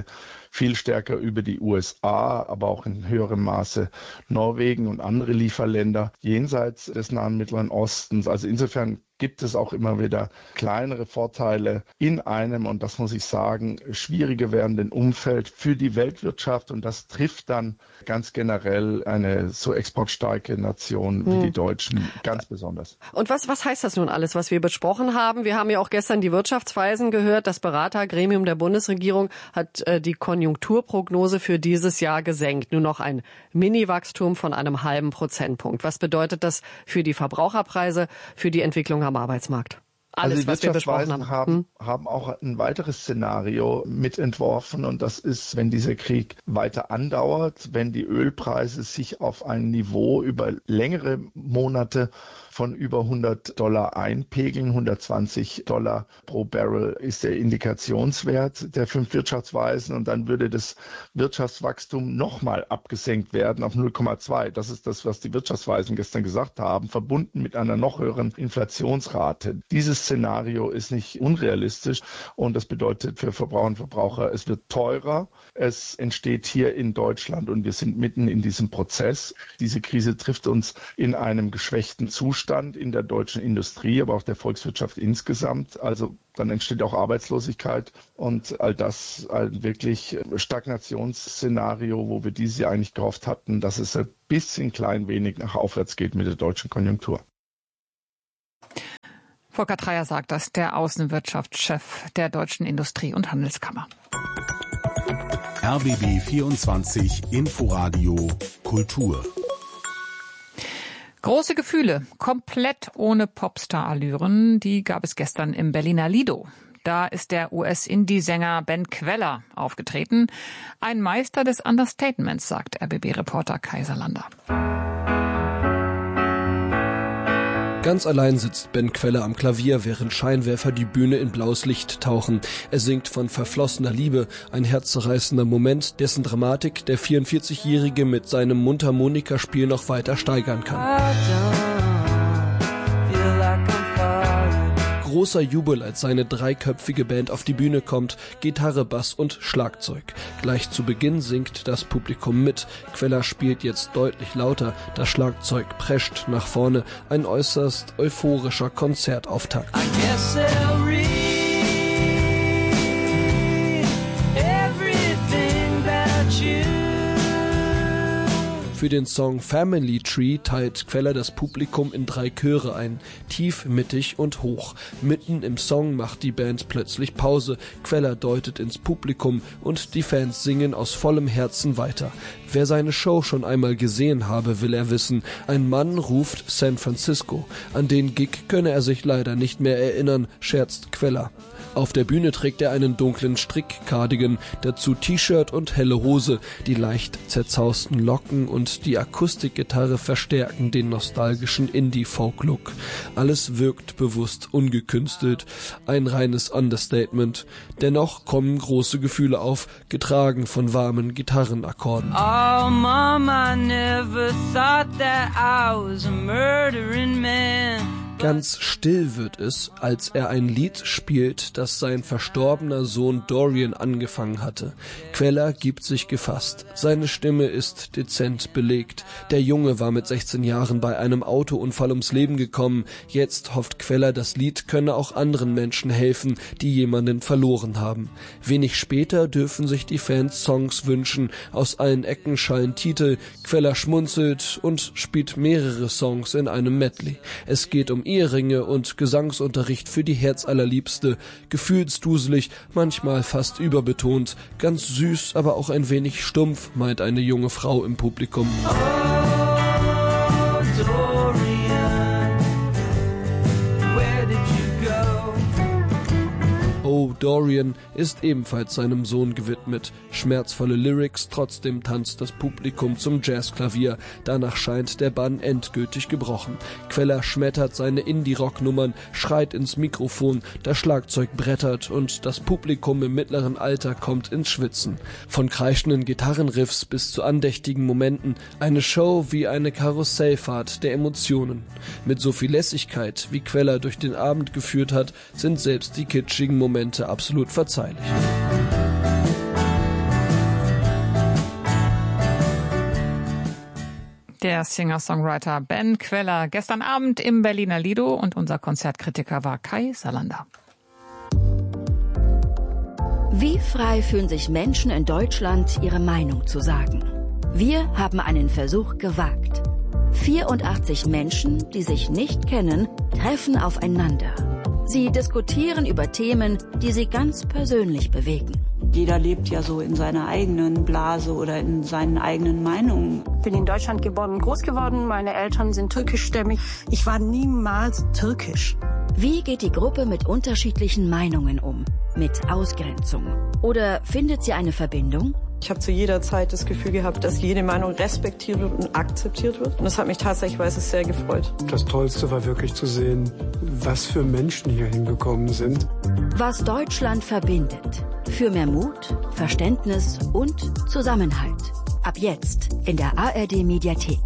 viel stärker über die U S A, aber auch in höherem Maße Norwegen und andere Lieferländer jenseits des Nahen Mittleren Ostens. Also insofern gibt es auch immer wieder kleinere Vorteile in einem, und das muss ich sagen, schwieriger werdenden Umfeld für die Weltwirtschaft. Und das trifft dann ganz generell eine so exportstarke Nation wie hm. die Deutschen ganz besonders. Und was, was heißt das nun alles, was wir besprochen haben? Wir haben ja auch gestern die Wirtschaftsweisen gehört. Das Beratergremium der Bundesregierung hat äh, die Konjunkturprognose für dieses Jahr gesenkt. Nur noch ein Mini-Wachstum von einem halben Prozentpunkt. Was bedeutet das für die Verbraucherpreise, für die Entwicklung am Arbeitsmarkt? Alles, also die was wir besprochen haben. Haben, hm? haben auch ein weiteres Szenario mitentworfen, und das ist, wenn dieser Krieg weiter andauert, wenn die Ölpreise sich auf ein Niveau über längere Monate von über hundert Dollar einpegeln. hundertzwanzig Dollar pro Barrel ist der Indikationswert der fünf Wirtschaftsweisen, und dann würde das Wirtschaftswachstum nochmal abgesenkt werden auf null Komma zwei. Das ist das, was die Wirtschaftsweisen gestern gesagt haben, verbunden mit einer noch höheren Inflationsrate. Dieses Szenario ist nicht unrealistisch, und das bedeutet für Verbraucher und Verbraucher, es wird teurer. Es entsteht hier in Deutschland, und wir sind mitten in diesem Prozess. Diese Krise trifft uns in einem geschwächten Zustand in der deutschen Industrie, aber auch der Volkswirtschaft insgesamt. Also dann entsteht auch Arbeitslosigkeit, und all das ein wirklich Stagnationsszenario, wo wir dieses Jahr eigentlich gehofft hatten, dass es ein bisschen klein wenig nach aufwärts geht mit der deutschen Konjunktur. Volker Dreyer sagt das, der Außenwirtschaftschef der Deutschen Industrie- und Handelskammer. R B B vierundzwanzig Inforadio Kultur. Große Gefühle, komplett ohne Popstar-Allüren, die gab es gestern im Berliner Lido. Da ist der U S-Indie-Sänger Ben Kweller aufgetreten. Ein Meister des Understatements, sagt R B B-Reporter Kaiserlander. Ganz allein sitzt Ben Kweller am Klavier, während Scheinwerfer die Bühne in blaues Licht tauchen. Er singt von verflossener Liebe, ein herzzerreißender Moment, dessen Dramatik der vierundvierzigjährige mit seinem Mundharmonikaspiel noch weiter steigern kann. Großer Jubel, als seine dreiköpfige Band auf die Bühne kommt, Gitarre, Bass und Schlagzeug. Gleich zu Beginn singt das Publikum mit. Kweller spielt jetzt deutlich lauter, das Schlagzeug prescht nach vorne, ein äußerst euphorischer Konzertauftakt. Für den Song Family Tree teilt Kweller das Publikum in drei Chöre ein, tief, mittig und hoch. Mitten im Song macht die Band plötzlich Pause. Kweller deutet ins Publikum und die Fans singen aus vollem Herzen weiter. Wer seine Show schon einmal gesehen habe, will er wissen. Ein Mann ruft San Francisco. An den Gig könne er sich leider nicht mehr erinnern, scherzt Kweller. Auf der Bühne trägt er einen dunklen Strick-Cardigan, dazu T-Shirt und helle Hose. Die leicht zerzausten Locken und die Akustikgitarre verstärken den nostalgischen Indie-Folk-Look. Alles wirkt bewusst ungekünstelt, ein reines Understatement. Dennoch kommen große Gefühle auf, getragen von warmen Gitarrenakkorden. Oh, Mama, I never thought that I was a murdering man. Ganz still wird es, als er ein Lied spielt, das sein verstorbener Sohn Dorian angefangen hatte. Kweller gibt sich gefasst. Seine Stimme ist dezent belegt. Der Junge war mit sechzehn Jahren bei einem Autounfall ums Leben gekommen. Jetzt hofft Kweller, das Lied könne auch anderen Menschen helfen, die jemanden verloren haben. Wenig später dürfen sich die Fans Songs wünschen. Aus allen Ecken schallen Titel. Kweller schmunzelt und spielt mehrere Songs in einem Medley. Es geht um Eheringe und Gesangsunterricht für die Herzallerliebste, gefühlsduselig, manchmal fast überbetont, ganz süß, aber auch ein wenig stumpf, meint eine junge Frau im Publikum. Oh, Dorian ist ebenfalls seinem Sohn gewidmet. Schmerzvolle Lyrics, trotzdem tanzt das Publikum zum Jazzklavier. Danach scheint der Bann endgültig gebrochen. Kweller schmettert seine Indie-Rock-Nummern, schreit ins Mikrofon, das Schlagzeug brettert und das Publikum im mittleren Alter kommt ins Schwitzen. Von kreischenden Gitarrenriffs bis zu andächtigen Momenten, eine Show wie eine Karussellfahrt der Emotionen. Mit so viel Lässigkeit, wie Kweller durch den Abend geführt hat, sind selbst die kitschigen Momente absolut verzeihlich. der Singer-Songwriter Ben Kweller, gestern Abend im Berliner Lido, und unser Konzertkritiker war Kai Salander. Wie frei fühlen sich Menschen in Deutschland, ihre Meinung zu sagen? Wir haben einen Versuch gewagt. vierundachtzig Menschen, die sich nicht kennen, treffen aufeinander. Sie diskutieren über Themen, die sie ganz persönlich bewegen. Jeder lebt ja so in seiner eigenen Blase oder in seinen eigenen Meinungen. Ich bin in Deutschland geboren und groß geworden. Meine Eltern sind türkischstämmig. Ich war niemals türkisch. Wie geht die Gruppe mit unterschiedlichen Meinungen um? Mit Ausgrenzung? Oder findet sie eine Verbindung? Ich habe zu jeder Zeit das Gefühl gehabt, dass jede Meinung respektiert wird und akzeptiert wird. Und das hat mich tatsächlich sehr gefreut. Das Tollste war wirklich zu sehen, was für Menschen hier hingekommen sind. Was Deutschland verbindet. Für mehr Mut, Verständnis und Zusammenhalt. Ab jetzt in der A R D-Mediathek.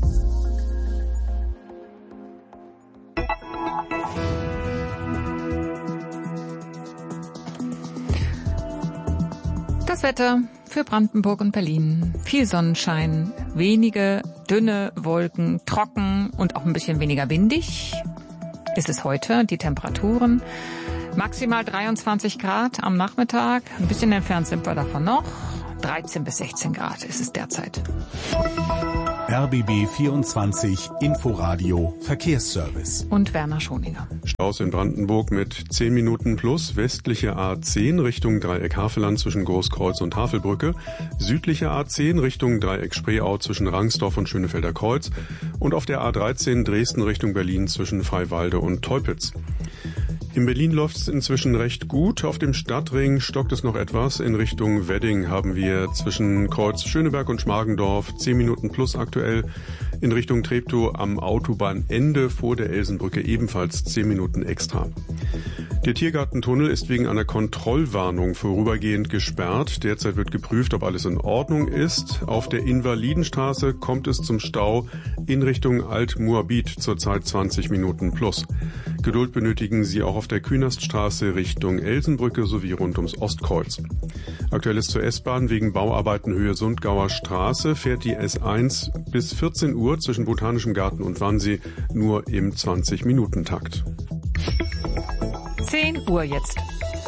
Das Wetter für Brandenburg und Berlin. Viel Sonnenschein, wenige dünne Wolken, trocken und auch ein bisschen weniger windig ist es heute. Die Temperaturen maximal dreiundzwanzig Grad am Nachmittag. Ein bisschen entfernt sind wir davon noch. dreizehn bis sechzehn Grad ist es derzeit. R B B vierundzwanzig Inforadio Verkehrsservice. Und Werner Schoninger. Staus in Brandenburg mit zehn Minuten plus, westliche A zehn Richtung Dreieck Havelland zwischen Großkreuz und Havelbrücke, südliche A zehn Richtung Dreieck Spreeau zwischen Rangsdorf und Schönefelder Kreuz und auf der A dreizehn Dresden Richtung Berlin zwischen Freiwalde und Teupitz. In Berlin läuft es inzwischen recht gut. Auf dem Stadtring stockt es noch etwas. In Richtung Wedding haben wir zwischen Kreuz Schöneberg und Schmargendorf zehn Minuten plus aktuell. In Richtung Treptow am Autobahnende vor der Elsenbrücke ebenfalls zehn Minuten extra. Der Tiergartentunnel ist wegen einer Kontrollwarnung vorübergehend gesperrt. Derzeit wird geprüft, ob alles in Ordnung ist. Auf der Invalidenstraße kommt es zum Stau in Richtung Alt-Moabit, zurzeit zwanzig Minuten plus. Geduld benötigen Sie auch auf der Künaststraße Richtung Elsenbrücke sowie rund ums Ostkreuz. Aktuell ist zur S-Bahn wegen Bauarbeiten Höhe Sundgauer Straße fährt die S eins bis vierzehn Uhr zwischen Botanischem Garten und Wannsee nur im zwanzig-Minuten-Takt. zehn Uhr jetzt.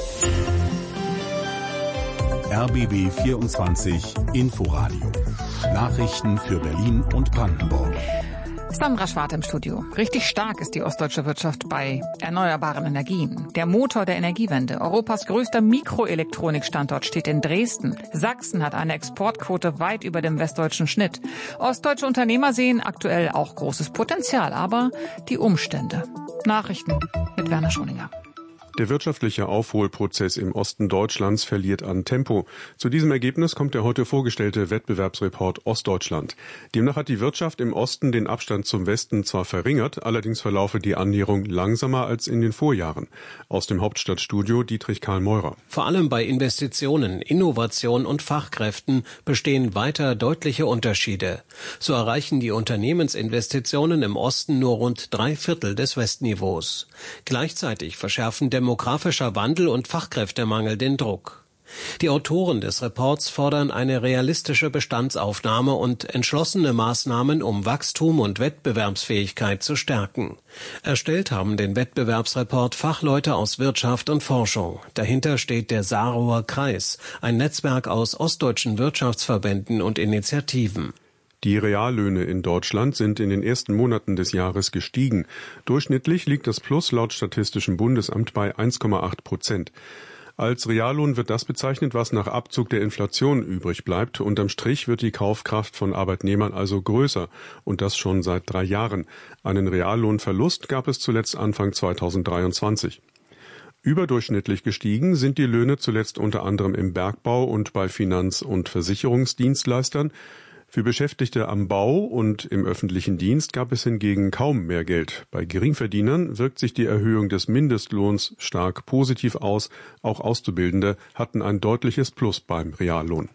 R B B vierundzwanzig Inforadio. Nachrichten für Berlin und Brandenburg. Sandra Schwarte im Studio. Richtig stark ist die ostdeutsche Wirtschaft bei erneuerbaren Energien. Der Motor der Energiewende. Europas größter Mikroelektronikstandort steht in Dresden. Sachsen hat eine Exportquote weit über dem westdeutschen Schnitt. Ostdeutsche Unternehmer sehen aktuell auch großes Potenzial, aber die Umstände. Nachrichten mit Werner Schoninger. Der wirtschaftliche Aufholprozess im Osten Deutschlands verliert an Tempo. Zu diesem Ergebnis kommt der heute vorgestellte Wettbewerbsreport Ostdeutschland. Demnach hat die Wirtschaft im Osten den Abstand zum Westen zwar verringert, allerdings verlaufe die Annäherung langsamer als in den Vorjahren. Aus dem Hauptstadtstudio Dietrich Karl Meurer. Vor allem bei Investitionen, Innovation und Fachkräften bestehen weiter deutliche Unterschiede. So erreichen die Unternehmensinvestitionen im Osten nur rund drei Viertel des Westniveaus. Gleichzeitig verschärfen demografischer Wandel und Fachkräftemangel den Druck. Die Autoren des Reports fordern eine realistische Bestandsaufnahme und entschlossene Maßnahmen, um Wachstum und Wettbewerbsfähigkeit zu stärken. Erstellt haben den Wettbewerbsreport Fachleute aus Wirtschaft und Forschung. Dahinter steht der Saarauer Kreis, ein Netzwerk aus ostdeutschen Wirtschaftsverbänden und Initiativen. Die Reallöhne in Deutschland sind in den ersten Monaten des Jahres gestiegen. Durchschnittlich liegt das Plus laut Statistischem Bundesamt bei eins Komma acht Prozent. Als Reallohn wird das bezeichnet, was nach Abzug der Inflation übrig bleibt. Unterm Strich wird die Kaufkraft von Arbeitnehmern also größer. Und das schon seit drei Jahren. Einen Reallohnverlust gab es zuletzt Anfang zweitausenddreiundzwanzig. Überdurchschnittlich gestiegen sind die Löhne zuletzt unter anderem im Bergbau und bei Finanz- und Versicherungsdienstleistern. Für Beschäftigte am Bau und im öffentlichen Dienst gab es hingegen kaum mehr Geld. Bei Geringverdienern wirkt sich die Erhöhung des Mindestlohns stark positiv aus. Auch Auszubildende hatten ein deutliches Plus beim Reallohn.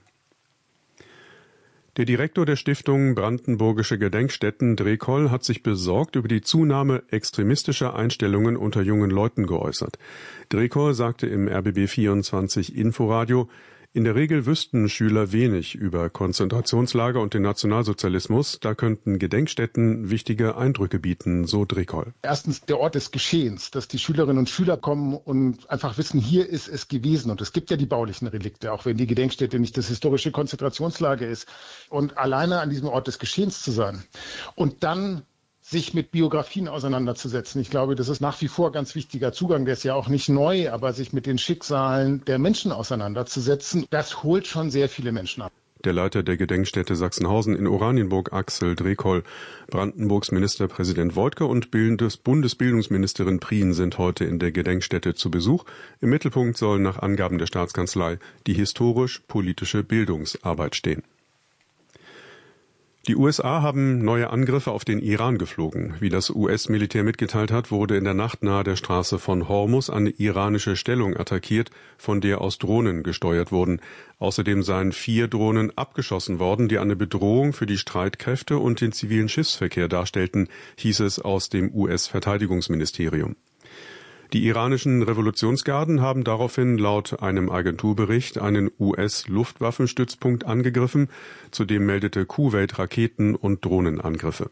Der Direktor der Stiftung Brandenburgische Gedenkstätten Drekoll hat sich besorgt über die Zunahme extremistischer Einstellungen unter jungen Leuten geäußert. Drekoll sagte im R B B vierundzwanzig Inforadio: In der Regel wüssten Schüler wenig über Konzentrationslager und den Nationalsozialismus. Da könnten Gedenkstätten wichtige Eindrücke bieten, so Drekoll. Erstens der Ort des Geschehens, dass die Schülerinnen und Schüler kommen und einfach wissen, hier ist es gewesen. Und es gibt ja die baulichen Relikte, auch wenn die Gedenkstätte nicht das historische Konzentrationslager ist. Und alleine an diesem Ort des Geschehens zu sein und dann sich mit Biografien auseinanderzusetzen. Ich glaube, das ist nach wie vor ganz wichtiger Zugang. Der ist ja auch nicht neu, aber sich mit den Schicksalen der Menschen auseinanderzusetzen, das holt schon sehr viele Menschen ab. Der Leiter der Gedenkstätte Sachsenhausen in Oranienburg, Axel Drekoll. Brandenburgs Ministerpräsident Woidke und Bundesbildungsministerin Prien sind heute in der Gedenkstätte zu Besuch. Im Mittelpunkt soll nach Angaben der Staatskanzlei die historisch-politische Bildungsarbeit stehen. Die U S A haben neue Angriffe auf den Iran geflogen. Wie das U S-Militär mitgeteilt hat, wurde in der Nacht nahe der Straße von Hormuz eine iranische Stellung attackiert, von der aus Drohnen gesteuert wurden. Außerdem seien vier Drohnen abgeschossen worden, die eine Bedrohung für die Streitkräfte und den zivilen Schiffsverkehr darstellten, hieß es aus dem U S-Verteidigungsministerium. Die iranischen Revolutionsgarden haben daraufhin laut einem Agenturbericht einen U S-Luftwaffenstützpunkt angegriffen. Zudem meldete Kuwait Raketen- und Drohnenangriffe.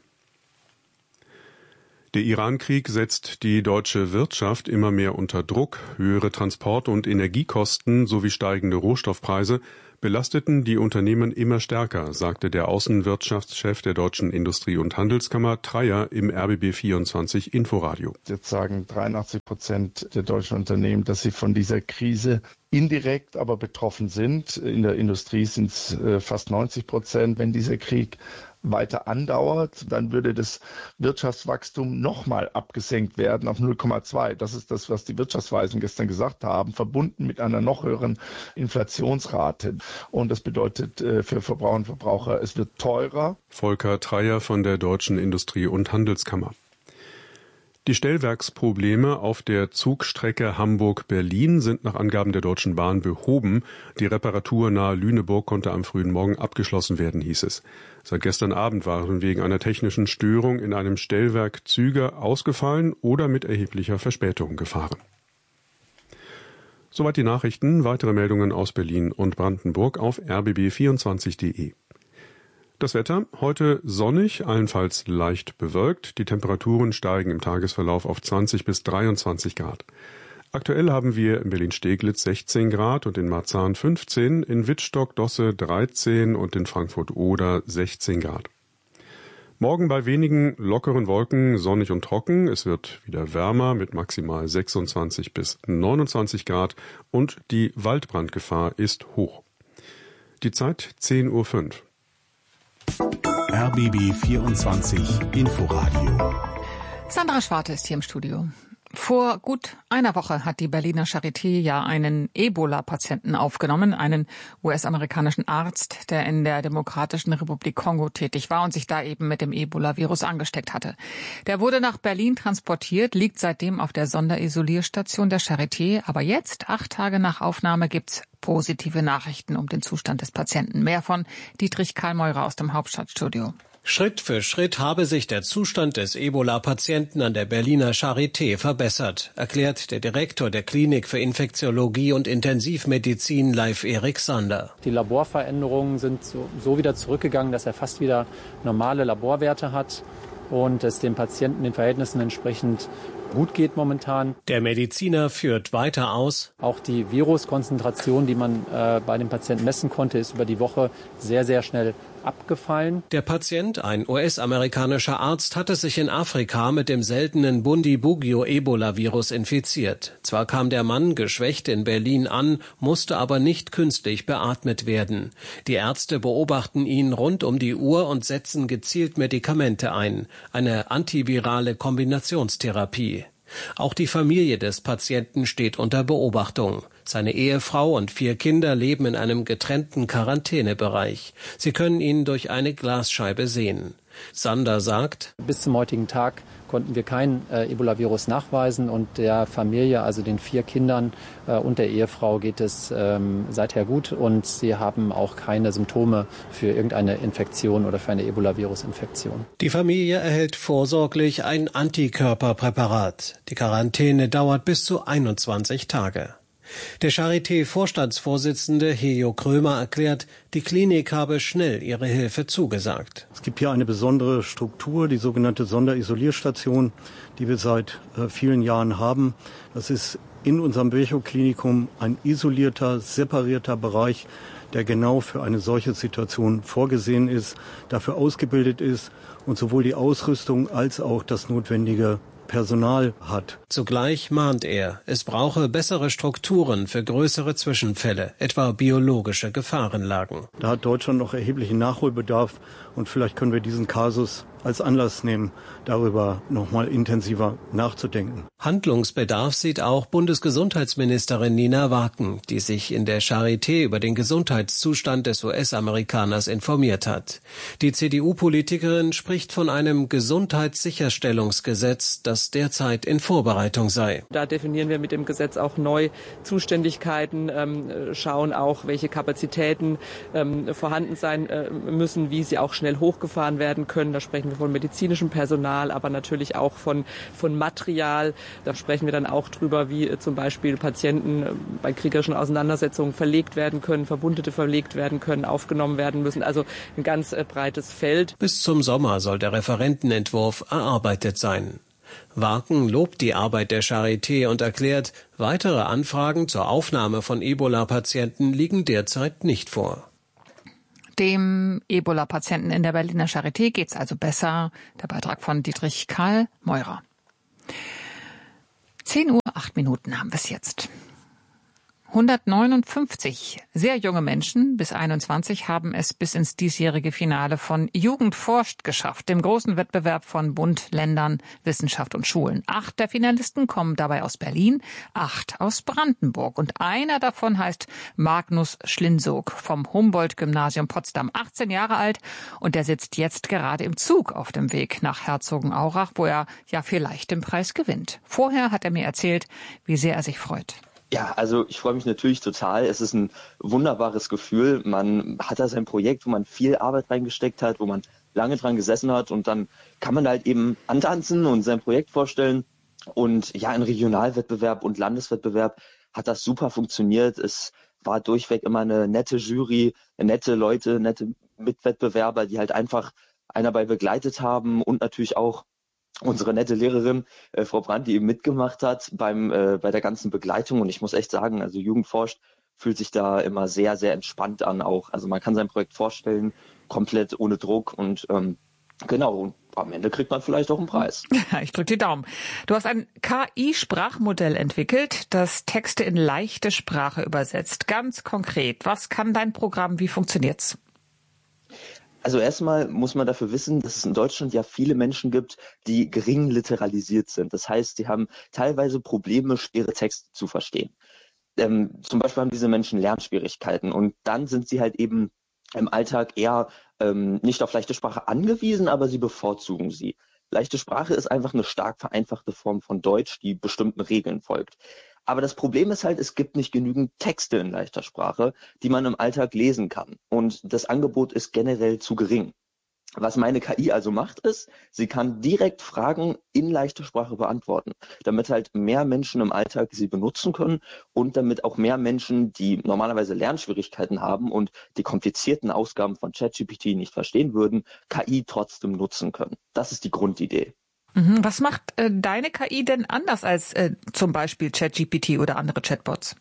Der Iran-Krieg setzt die deutsche Wirtschaft immer mehr unter Druck. Höhere Transport- und Energiekosten sowie steigende Rohstoffpreise belasteten die Unternehmen immer stärker, sagte der Außenwirtschaftschef der Deutschen Industrie- und Handelskammer Treyer im R B B vierundzwanzig Inforadio. Jetzt sagen dreiundachtzig Prozent der deutschen Unternehmen, dass sie von dieser Krise indirekt aber betroffen sind. In der Industrie sind es äh, fast neunzig Prozent. Wenn dieser Krieg weiter andauert, dann würde das Wirtschaftswachstum nochmal abgesenkt werden auf null Komma zwei. Das ist das, was die Wirtschaftsweisen gestern gesagt haben, verbunden mit einer noch höheren Inflationsrate. Und das bedeutet äh, für Verbraucher und Verbraucher, es wird teurer. Volker Treyer von der Deutschen Industrie- und Handelskammer. Die Stellwerksprobleme auf der Zugstrecke Hamburg-Berlin sind nach Angaben der Deutschen Bahn behoben. Die Reparatur nahe Lüneburg konnte am frühen Morgen abgeschlossen werden, hieß es. Seit gestern Abend waren wegen einer technischen Störung in einem Stellwerk Züge ausgefallen oder mit erheblicher Verspätung gefahren. Soweit die Nachrichten. Weitere Meldungen aus Berlin und Brandenburg auf r b b vierundzwanzig punkt de. Das Wetter, heute sonnig, allenfalls leicht bewölkt. Die Temperaturen steigen im Tagesverlauf auf zwanzig bis dreiundzwanzig Grad. Aktuell haben wir in Berlin-Steglitz sechzehn Grad und in Marzahn fünfzehn, in Wittstock-Dosse dreizehn und in Frankfurt-Oder sechzehn Grad. Morgen bei wenigen lockeren Wolken sonnig und trocken. Es wird wieder wärmer mit maximal sechsundzwanzig bis neunundzwanzig Grad und die Waldbrandgefahr ist hoch. Die Zeit zehn Uhr fünf. R B B vierundzwanzig Inforadio. Sandra Schwarte ist hier im Studio. Vor gut einer Woche hat die Berliner Charité ja einen Ebola-Patienten aufgenommen, einen U S-amerikanischen Arzt, der in der Demokratischen Republik Kongo tätig war und sich da eben mit dem Ebola-Virus angesteckt hatte. Der wurde nach Berlin transportiert, liegt seitdem auf der Sonderisolierstation der Charité. Aber jetzt, acht Tage nach Aufnahme, gibt's positive Nachrichten um den Zustand des Patienten. Mehr von Dietrich Karlmeurer aus dem Hauptstadtstudio. Schritt für Schritt habe sich der Zustand des Ebola-Patienten an der Berliner Charité verbessert, erklärt der Direktor der Klinik für Infektiologie und Intensivmedizin, Leif-Erik Sander. Die Laborveränderungen sind so, so wieder zurückgegangen, dass er fast wieder normale Laborwerte hat und es dem Patienten den Verhältnissen entsprechend gut geht momentan. Der Mediziner führt weiter aus. Auch die Viruskonzentration, die man äh, bei dem Patienten messen konnte, ist über die Woche sehr, sehr schnell abgefallen. Der Patient, ein U S-amerikanischer Arzt, hatte sich in Afrika mit dem seltenen Bundibugyo-Ebola-Virus infiziert. Zwar kam der Mann geschwächt in Berlin an, musste aber nicht künstlich beatmet werden. Die Ärzte beobachten ihn rund um die Uhr und setzen gezielt Medikamente ein, eine antivirale Kombinationstherapie. Auch die Familie des Patienten steht unter Beobachtung. Seine Ehefrau und vier Kinder leben in einem getrennten Quarantänebereich. Sie können ihn durch eine Glasscheibe sehen. Sander sagt: Bis zum heutigen Tag konnten wir kein äh, Ebola-Virus nachweisen und der Familie, also den vier Kindern äh, und der Ehefrau geht es ähm, seither gut und sie haben auch keine Symptome für irgendeine Infektion oder für eine Ebola-Virus-Infektion. Die Familie erhält vorsorglich ein Antikörperpräparat. Die Quarantäne dauert bis zu einundzwanzig Tage. Der Charité-Vorstandsvorsitzende Hejo Krömer erklärt, die Klinik habe schnell ihre Hilfe zugesagt. Es gibt hier eine besondere Struktur, die sogenannte Sonderisolierstation, die wir seit äh, vielen Jahren haben. Das ist in unserem Virchow-Klinikum ein isolierter, separierter Bereich, der genau für eine solche Situation vorgesehen ist, dafür ausgebildet ist und sowohl die Ausrüstung als auch das notwendige Personal hat. Zugleich mahnt er, es brauche bessere Strukturen für größere Zwischenfälle, etwa biologische Gefahrenlagen. Da hat Deutschland noch erheblichen Nachholbedarf und vielleicht können wir diesen Kasus als Anlass nehmen, darüber noch mal intensiver nachzudenken. Handlungsbedarf sieht auch Bundesgesundheitsministerin Nina Waaken, die sich in der Charité über den Gesundheitszustand des U S-Amerikaners informiert hat. Die C D U-Politikerin spricht von einem Gesundheitssicherstellungsgesetz, das derzeit in Vorbereitung sei. Da definieren wir mit dem Gesetz auch neu Zuständigkeiten, ähm, schauen auch, welche Kapazitäten ähm, vorhanden sein äh, müssen, wie sie auch schnell hochgefahren werden können. Da sprechen wir von medizinischem Personal, aber natürlich auch von, von Material. Da sprechen wir dann auch drüber, wie äh, zum Beispiel Patienten äh, bei kriegerischen Auseinandersetzungen verlegt werden können, Verwundete verlegt werden können, aufgenommen werden müssen. Also ein ganz äh, breites Feld. Bis zum Sommer soll der Referentenentwurf erarbeitet sein. Waaken lobt die Arbeit der Charité und erklärt, weitere Anfragen zur Aufnahme von Ebola-Patienten liegen derzeit nicht vor. Dem Ebola-Patienten in der Berliner Charité geht's also besser. Der Beitrag von Dietrich Karl Meurer. zehn Uhr acht Minuten haben wir es jetzt. hundertneunundfünfzig sehr junge Menschen bis einundzwanzig haben es bis ins diesjährige Finale von Jugend forscht geschafft, dem großen Wettbewerb von Bund, Ländern, Wissenschaft und Schulen. Acht der Finalisten kommen dabei aus Berlin, acht aus Brandenburg. Und einer davon heißt Magnus Schlinsog vom Humboldt-Gymnasium Potsdam, achtzehn Jahre alt. Und der sitzt jetzt gerade im Zug auf dem Weg nach Herzogenaurach, wo er ja vielleicht den Preis gewinnt. Vorher hat er mir erzählt, wie sehr er sich freut. Ja, also ich freue mich natürlich total. Es ist ein wunderbares Gefühl. Man hat da sein Projekt, wo man viel Arbeit reingesteckt hat, wo man lange dran gesessen hat und dann kann man halt eben antanzen und sein Projekt vorstellen. Und ja, in Regionalwettbewerb und Landeswettbewerb hat das super funktioniert. Es war durchweg immer eine nette Jury, nette Leute, nette Mitwettbewerber, die halt einfach einen dabei begleitet haben und natürlich auch unsere nette Lehrerin, äh, Frau Brandt, die eben mitgemacht hat beim äh, bei der ganzen Begleitung. Und ich muss echt sagen, also Jugend forscht fühlt sich da immer sehr, sehr entspannt an auch. Also man kann sein Projekt vorstellen, komplett ohne Druck und ähm, genau, und am Ende kriegt man vielleicht auch einen Preis. Ich drücke die Daumen. Du hast ein K I-Sprachmodell entwickelt, das Texte in leichte Sprache übersetzt. Ganz konkret, was kann dein Programm, wie funktioniert's? Also erstmal muss man dafür wissen, dass es in Deutschland ja viele Menschen gibt, die gering literalisiert sind. Das heißt, sie haben teilweise Probleme, schwere Texte zu verstehen. Ähm, zum Beispiel haben diese Menschen Lernschwierigkeiten und dann sind sie halt eben im Alltag eher ähm, nicht auf leichte Sprache angewiesen, aber sie bevorzugen sie. Leichte Sprache ist einfach eine stark vereinfachte Form von Deutsch, die bestimmten Regeln folgt. Aber das Problem ist halt, es gibt nicht genügend Texte in leichter Sprache, die man im Alltag lesen kann. Und das Angebot ist generell zu gering. Was meine K I also macht, ist, sie kann direkt Fragen in leichter Sprache beantworten, damit halt mehr Menschen im Alltag sie benutzen können und damit auch mehr Menschen, die normalerweise Lernschwierigkeiten haben und die komplizierten Ausgaben von ChatGPT nicht verstehen würden, K I trotzdem nutzen können. Das ist die Grundidee. Was macht äh, deine K I denn anders als äh, zum Beispiel ChatGPT oder andere Chatbots?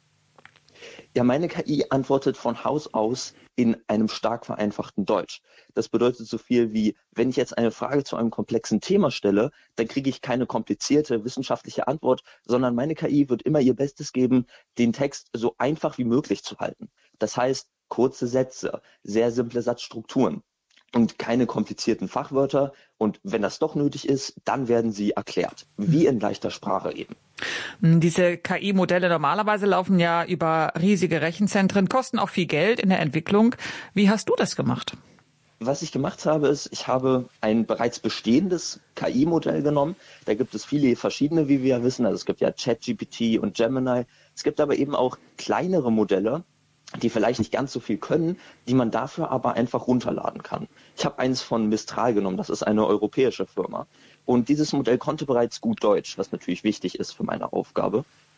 Ja, meine K I antwortet von Haus aus in einem stark vereinfachten Deutsch. Das bedeutet so viel wie, wenn ich jetzt eine Frage zu einem komplexen Thema stelle, dann kriege ich keine komplizierte wissenschaftliche Antwort, sondern meine K I wird immer ihr Bestes geben, den Text so einfach wie möglich zu halten. Das heißt, kurze Sätze, sehr simple Satzstrukturen und keine komplizierten Fachwörter. Und wenn das doch nötig ist, dann werden sie erklärt, wie in leichter Sprache eben. Diese K I-Modelle normalerweise laufen ja über riesige Rechenzentren, kosten auch viel Geld in der Entwicklung. Wie hast du das gemacht? Was ich gemacht habe, ist, ich habe ein bereits bestehendes K I-Modell genommen. Da gibt es viele verschiedene, wie wir ja wissen. Also es gibt ja ChatGPT und Gemini. Es gibt aber eben auch kleinere Modelle, die vielleicht nicht ganz so viel können, die man dafür aber einfach runterladen kann. Ich habe eins von Mistral genommen, das ist eine europäische Firma. Und dieses Modell konnte bereits gut Deutsch, was natürlich wichtig ist für meine Aufgabe.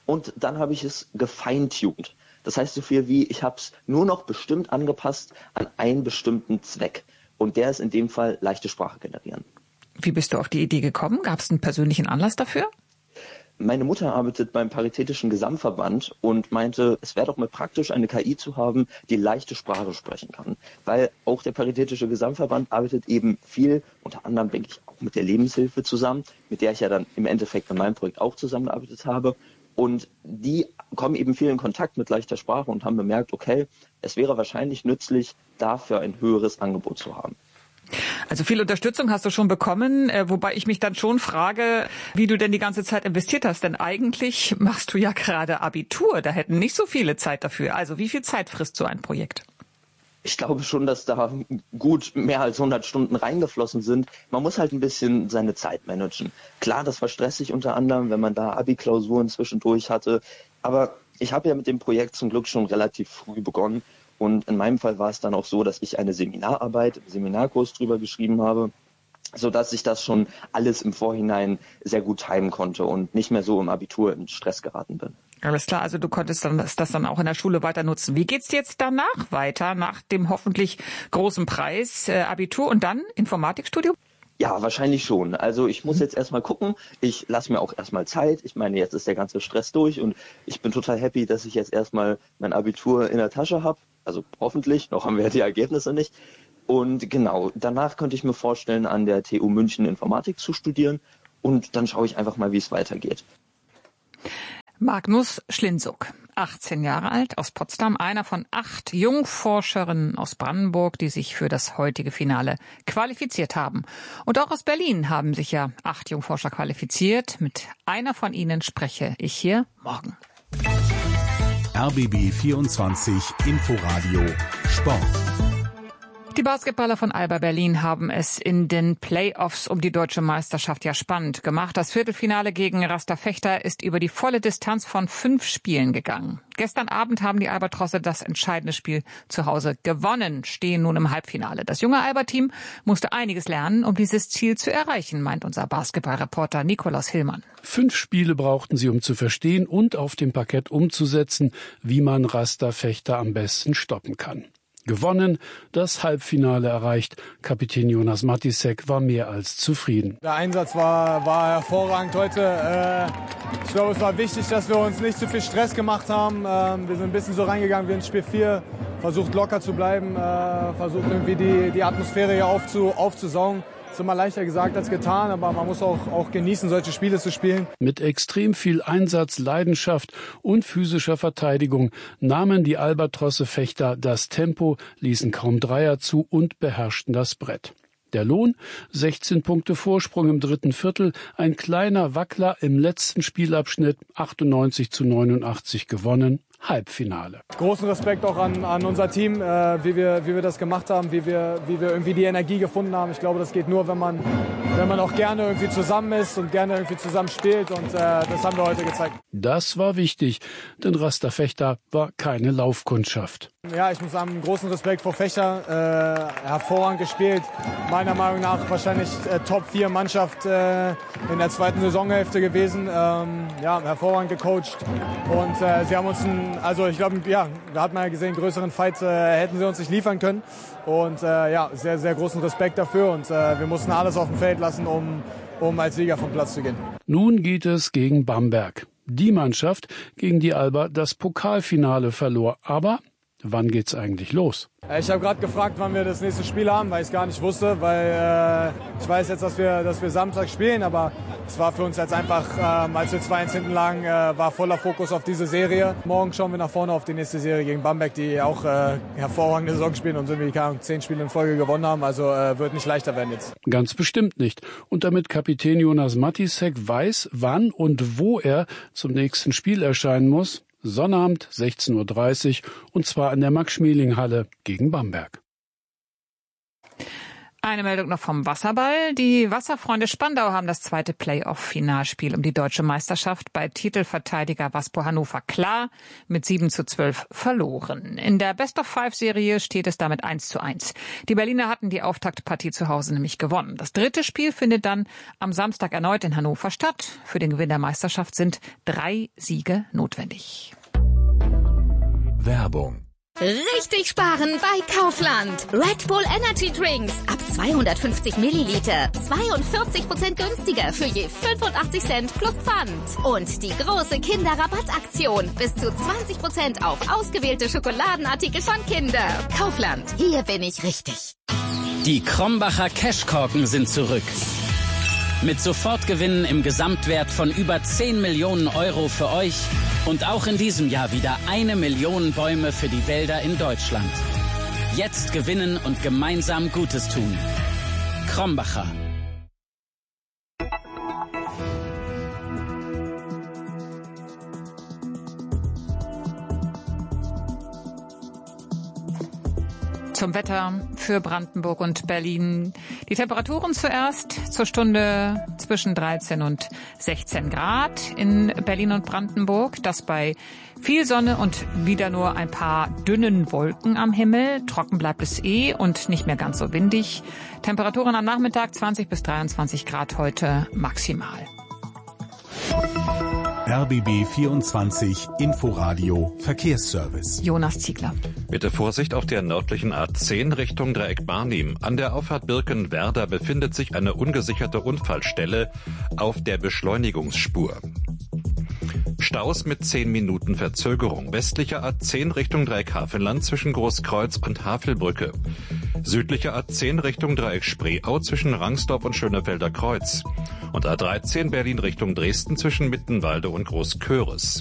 Und dann habe ich es gefeintuned. Das heißt so viel wie, ich habe es nur noch bestimmt angepasst an einen bestimmten Zweck. Und der ist in dem Fall leichte Sprache generieren. Wie bist du auf die Idee gekommen? Gab es einen persönlichen Anlass dafür? Meine Mutter arbeitet beim Paritätischen Gesamtverband und meinte, es wäre doch mal praktisch, eine K I zu haben, die leichte Sprache sprechen kann. Weil auch der Paritätische Gesamtverband arbeitet eben viel, unter anderem denke ich auch mit der Lebenshilfe zusammen, mit der ich ja dann im Endeffekt in meinem Projekt auch zusammengearbeitet habe. Und die kommen eben viel in Kontakt mit leichter Sprache und haben bemerkt, okay, es wäre wahrscheinlich nützlich, dafür ein höheres Angebot zu haben. Also viel Unterstützung hast du schon bekommen, wobei ich mich dann schon frage, wie du denn die ganze Zeit investiert hast. Denn eigentlich machst du ja gerade Abitur, da hätten nicht so viele Zeit dafür. Also wie viel Zeit frisst so ein Projekt? Ich glaube schon, dass da gut mehr als hundert Stunden reingeflossen sind. Man muss halt ein bisschen seine Zeit managen. Klar, das war stressig unter anderem, wenn man da Abi-Klausuren zwischendurch hatte. Aber ich habe ja mit dem Projekt zum Glück schon relativ früh begonnen. Und in meinem Fall war es dann auch so, dass ich eine Seminararbeit im Seminarkurs drüber geschrieben habe, sodass ich das schon alles im Vorhinein sehr gut timen konnte und nicht mehr so im Abitur in Stress geraten bin. Alles klar, also du konntest dann das, das dann auch in der Schule weiter nutzen. Wie geht's dir jetzt danach weiter, nach dem hoffentlich großen Preis, äh, Abitur und dann Informatikstudium? Ja, wahrscheinlich schon. Also ich muss jetzt erstmal gucken. Ich lasse mir auch erstmal Zeit. Ich meine, jetzt ist der ganze Stress durch und ich bin total happy, dass ich jetzt erstmal mein Abitur in der Tasche habe. Also hoffentlich, noch haben wir die Ergebnisse nicht. Und genau, danach könnte ich mir vorstellen, an der T U München Informatik zu studieren und dann schaue ich einfach mal, wie es weitergeht. Magnus Schlinzuk, achtzehn Jahre alt, aus Potsdam, einer von acht Jungforscherinnen aus Brandenburg, die sich für das heutige Finale qualifiziert haben. Und auch aus Berlin haben sich ja acht Jungforscher qualifiziert. Mit einer von ihnen spreche ich hier morgen. R B B vierundzwanzig Inforadio Sport. Die Basketballer von Alba Berlin haben es in den Playoffs um die deutsche Meisterschaft ja spannend gemacht. Das Viertelfinale gegen Rasta Fechter ist über die volle Distanz von fünf Spielen gegangen. Gestern Abend haben die Albatrosse das entscheidende Spiel zu Hause gewonnen, stehen nun im Halbfinale. Das junge Alba-Team musste einiges lernen, um dieses Ziel zu erreichen, meint unser Basketballreporter Nikolaus Hillmann. Fünf Spiele brauchten sie, um zu verstehen und auf dem Parkett umzusetzen, wie man Rasta Fechter am besten stoppen kann. Gewonnen, das Halbfinale erreicht. Kapitän Jonas Matisek war mehr als zufrieden. Der Einsatz war, war hervorragend heute. Äh, ich glaube, es war wichtig, dass wir uns nicht zu viel Stress gemacht haben. Äh, wir sind ein bisschen so reingegangen wie in Spiel vier, versucht locker zu bleiben, äh, versucht irgendwie die, die Atmosphäre hier aufzu, aufzusaugen. Das ist immer leichter gesagt als getan, aber man muss auch, auch genießen, solche Spiele zu spielen. Mit extrem viel Einsatz, Leidenschaft und physischer Verteidigung nahmen die Albatrosse-Fechter das Tempo, ließen kaum Dreier zu und beherrschten das Brett. Der Lohn? sechzehn Punkte Vorsprung im dritten Viertel, ein kleiner Wackler im letzten Spielabschnitt, achtundneunzig zu neunundachtzig gewonnen. Halbfinale. Großen Respekt auch an, an unser Team, äh, wie, wir, wie wir das gemacht haben, wie wir, wie wir irgendwie die Energie gefunden haben. Ich glaube, das geht nur, wenn man, wenn man auch gerne irgendwie zusammen ist und gerne irgendwie zusammen spielt. Und äh, das haben wir heute gezeigt. Das war wichtig, denn Rasta Fechter war keine Laufkundschaft. Ja, ich muss sagen, großen Respekt vor Fechter. Äh, hervorragend gespielt. Meiner Meinung nach wahrscheinlich äh, Top vier Mannschaft äh, in der zweiten Saisonhälfte gewesen. Ähm, ja, hervorragend gecoacht. Und äh, sie haben uns ein Also ich glaube, ja, da hat man ja gesehen, größeren Fight äh, hätten sie uns nicht liefern können. Und äh, ja, sehr, sehr großen Respekt dafür. Und äh, wir mussten alles auf dem Feld lassen, um, um als Sieger vom Platz zu gehen. Nun geht es gegen Bamberg. Die Mannschaft, gegen die Alba das Pokalfinale verlor. Aber wann geht's eigentlich los? Ich habe gerade gefragt, wann wir das nächste Spiel haben, weil ich es gar nicht wusste, weil äh, ich weiß jetzt, dass wir, dass wir Samstag spielen, aber es war für uns jetzt einfach, äh, als wir zwei eins hinten lagen, äh, war voller Fokus auf diese Serie. Morgen schauen wir nach vorne auf die nächste Serie gegen Bamberg, die auch äh, hervorragende Saison spielen und irgendwie keine Ahnung, zehn Spiele in Folge gewonnen haben, also äh, wird nicht leichter werden jetzt. Ganz bestimmt nicht. Und damit Kapitän Jonas Matisek weiß, wann und wo er zum nächsten Spiel erscheinen muss, Sonnabend sechzehn Uhr dreißig und zwar in der Max-Schmeling-Halle gegen Bamberg. Eine Meldung noch vom Wasserball. Die Wasserfreunde Spandau haben das zweite Playoff-Finalspiel um die deutsche Meisterschaft bei Titelverteidiger Waspo Hannover klar mit sieben zu zwölf verloren. In der Best-of-Five-Serie steht es damit eins zu eins. Die Berliner hatten die Auftaktpartie zu Hause nämlich gewonnen. Das dritte Spiel findet dann am Samstag erneut in Hannover statt. Für den Gewinn der Meisterschaft sind drei Siege notwendig. Werbung. Richtig sparen bei Kaufland. Red Bull Energy Drinks ab zweihundertfünfzig Milliliter. zweiundvierzig Prozent günstiger für je fünfundachtzig Cent plus Pfand. Und die große Kinderrabattaktion. Bis zu zwanzig Prozent auf ausgewählte Schokoladenartikel von Kinder. Kaufland. Hier bin ich richtig. Die Krombacher Cashkorken sind zurück. Mit Sofortgewinnen im Gesamtwert von über zehn Millionen Euro für euch und auch in diesem Jahr wieder eine Million Bäume für die Wälder in Deutschland. Jetzt gewinnen und gemeinsam Gutes tun. Krombacher. Zum Wetter für Brandenburg und Berlin. Die Temperaturen zuerst zur Stunde zwischen dreizehn und sechzehn Grad in Berlin und Brandenburg. Das bei viel Sonne und wieder nur ein paar dünnen Wolken am Himmel. Trocken bleibt es eh und nicht mehr ganz so windig. Temperaturen am Nachmittag zwanzig bis dreiundzwanzig Grad heute maximal. R B B vierundzwanzig Inforadio Verkehrsservice. Jonas Ziegler. Bitte Vorsicht auf der nördlichen A zehn Richtung Dreieck Barnim. An der Auffahrt Birkenwerder befindet sich eine ungesicherte Unfallstelle auf der Beschleunigungsspur. Staus mit zehn Minuten Verzögerung. Westliche A zehn Richtung Dreieck Havelland zwischen Großkreuz und Havelbrücke. Südliche A zehn Richtung Dreieck Spreeau zwischen Rangsdorf und Schönefelder Kreuz. Und A dreizehn Berlin Richtung Dresden zwischen Mittenwalde und Großköris.